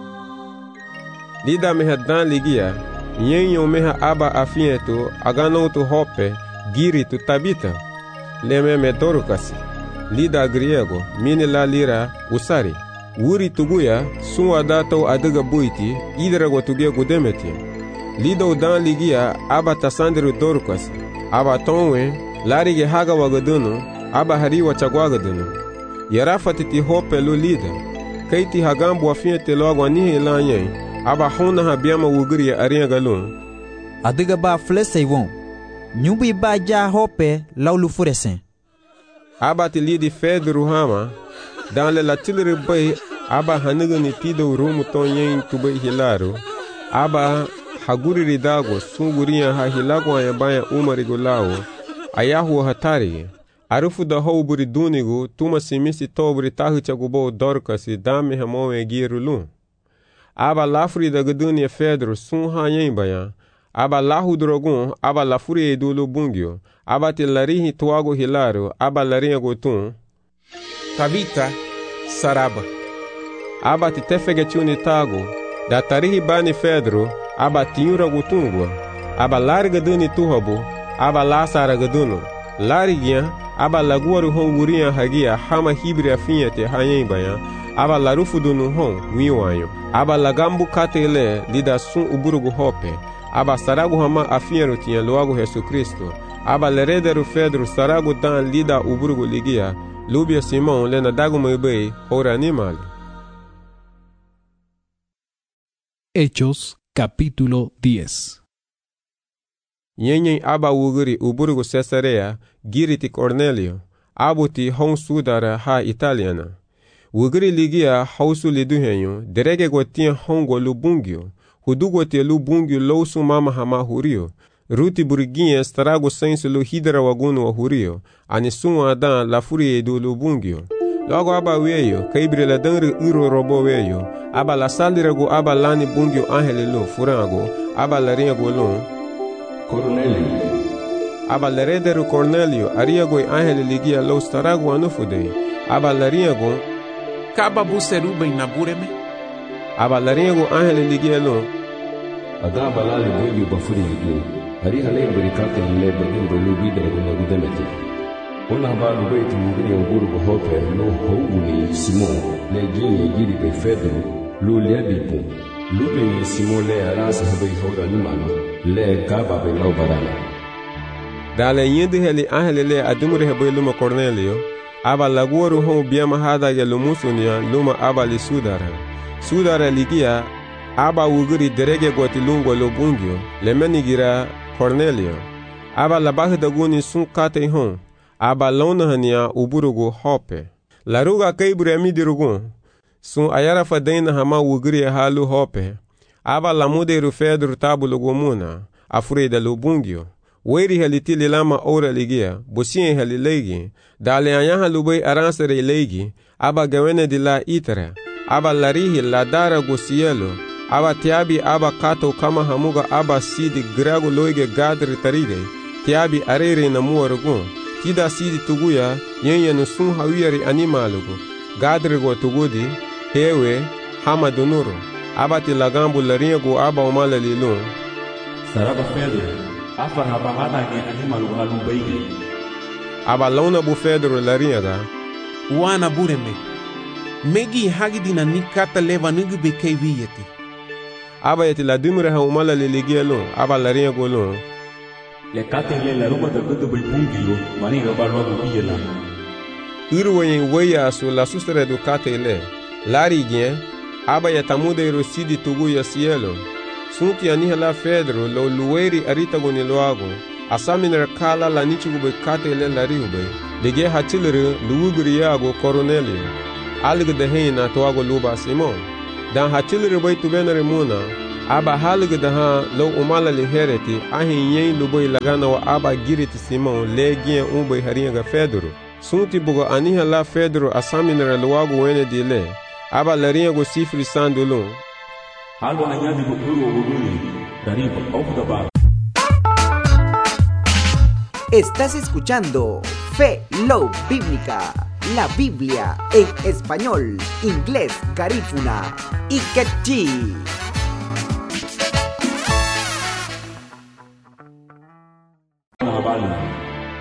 Speaker 5: Lida meha dan ligia, nyenyo meha aba afinhe tu, agano tu hope, giri tu tabita. Leme me dorukasi. Lida griego, mini la lira, usari. Wuri tuguya, sunwa dato adiga buiti, idra go tugia gudemeti. Lida udan ligia, aba tasandiru dorukasi. Aba tonwe, larige haga wagadunu, aba hariwa chagwagadunu. Yarafati ti hope lu lida. Kaiti hagambu afinhe te logo anihe lanyen, aba hona habiama wuguri ya arinha galun.
Speaker 6: Adiga ba flesei won. Nyubi ba ja hope laulu furesen.
Speaker 5: Aba ti lidi fedru hama, dan le la tilri bay, aba haniga ni tido rumu ton yen tubay hilaru. Aba haguri ridago, sunguriya ha hilago ayabaya umarigo lao, ayahu hatari. Arufu da hou buri dunigo, tuma simisi to buri tahu chagubo dorkasi, dame hamowe girulun. Aba lafuri da gadunia fedru, sun ha yen bayan. Aba lahu drogun, aba lafuri edulu bungyo. Aba te larihi tuago hilaru, aba larinha gotun.
Speaker 3: Tabita, saraba.
Speaker 5: Aba te tefege tiuni tago. Da tarihi bani fedru, aba tiura gotungwa. Aba larga duni tuhabu, aba lasara gadunu. Larigya, aba laguaru hon gurinha hagia, hama hibri afinha te hayen bayan. Aba larufu dunu hon, wiwanyo. Aba lagambu katele, lida sun uburugu hope. Aba saragu hama afinhero tinha logo Jesus Cristo. Aba lerederu fedru saragu dan lida uburugu ligia. Lubia Simão lena dagu meibei, ora animal.
Speaker 8: Hechos capítulo diez.
Speaker 5: Nyenyen aba wuguri uburugu Cesarea, giriti Cornelio. Abuti hon sudara ha italiana. Wuguri ligia hausu liduhenyo, derege gotinha hongo lubungyo. Hudugo te lu bungyo lousu mama hama hurio. Ruti buriguinha strago senso lu hidra wagunu wa hurio. Anisun adan la furie do lu bungyo. Logo aba weyo, kaibre la dangre uro robo weyo. Aba la salirago aba lani bungyo angele lu furango. Aba la ringo lu.
Speaker 7: Cornelio.
Speaker 5: Aba la rederu Cornelio, ariago angele ligia lo starago anufude. Aba la ringo.
Speaker 3: Kaba buseruba inabureme.
Speaker 5: Aba laringo angele ligielo.
Speaker 7: Ada balali bungyo bafuri ligielo. Hari hale berikate le badimbo lu bidra guna gudemeti. Una balu beitu mugini nguru go hope lo houni Simon le gini giri be Pedro lu le bipu. Lu be Simon le arasa habe hora ni mano le kaba be lo barana.
Speaker 5: Dale yende heli angele le adumure habe luma Cornelio. Aba laguoru hon biama hada ya lumusunia luma aba li sudara. Sudara ligia, aba wuguri derege goti lungo lo bungyo, lemenigira Cornelio. Aba labahi daguni sun kate hon, aba lona hania uburugu hope. Laruga kaibure amidirugun, sun ayara fadena hama wuguri halu hope. Aba lamude rufedru tabulugu muna, afurida lo bungyo. Weri halitili lama ora ligia, busien halilegi, dale anyaha lubei aransere legi, aba gawene di la itara. Aba larihi la dara go cielo, aba tiabi aba kato kama hamuga aba sidi grago loige gadri taride, tiabi arere na muarugun, tida sidi tuguya, yenye no sun hawiri animalugu, gadri go tugudi, hewe, hama dunuru, aba ti lagambu larinha go aba umala lilun.
Speaker 2: Saraba Pedro, afa haba hada ge animalugu halu beige.
Speaker 5: Aba launa bu Pedro larinha ga.
Speaker 3: Wana bureme. Megi hagidina nikata leva nugu bekei wiyeti.
Speaker 5: Aba yeti la dumure ha umala le ligielo, aba la rinha golon.
Speaker 2: Le kate le la ruba da gudu bai bungio, mani roba roba biyela.
Speaker 5: Uru yen weya su la sustere du kate le. Lari gien, aba yatamude rosidi tugu ya cielo. Sunti aniha la Pedro lo lueri arita goni loago. asaminere kala la nichugube katele la rihube lege hatilere luwugriyago Cornelio alge de heina toago luba Simon dan hatilere bay tubenere muna aba halge de ha lo umala li hereti ahin yen luboy lagana wa aba giriti Simon legien umboy haringa Pedro sunti bugo aniha la Pedro asaminere luwago wene dile aba laringa sifri sandulun
Speaker 2: algo añade bukuru wuguri dariba aufdaba.
Speaker 15: Estás escuchando Fe Low Bíblica, la Biblia en español, inglés, garífuna y quechí.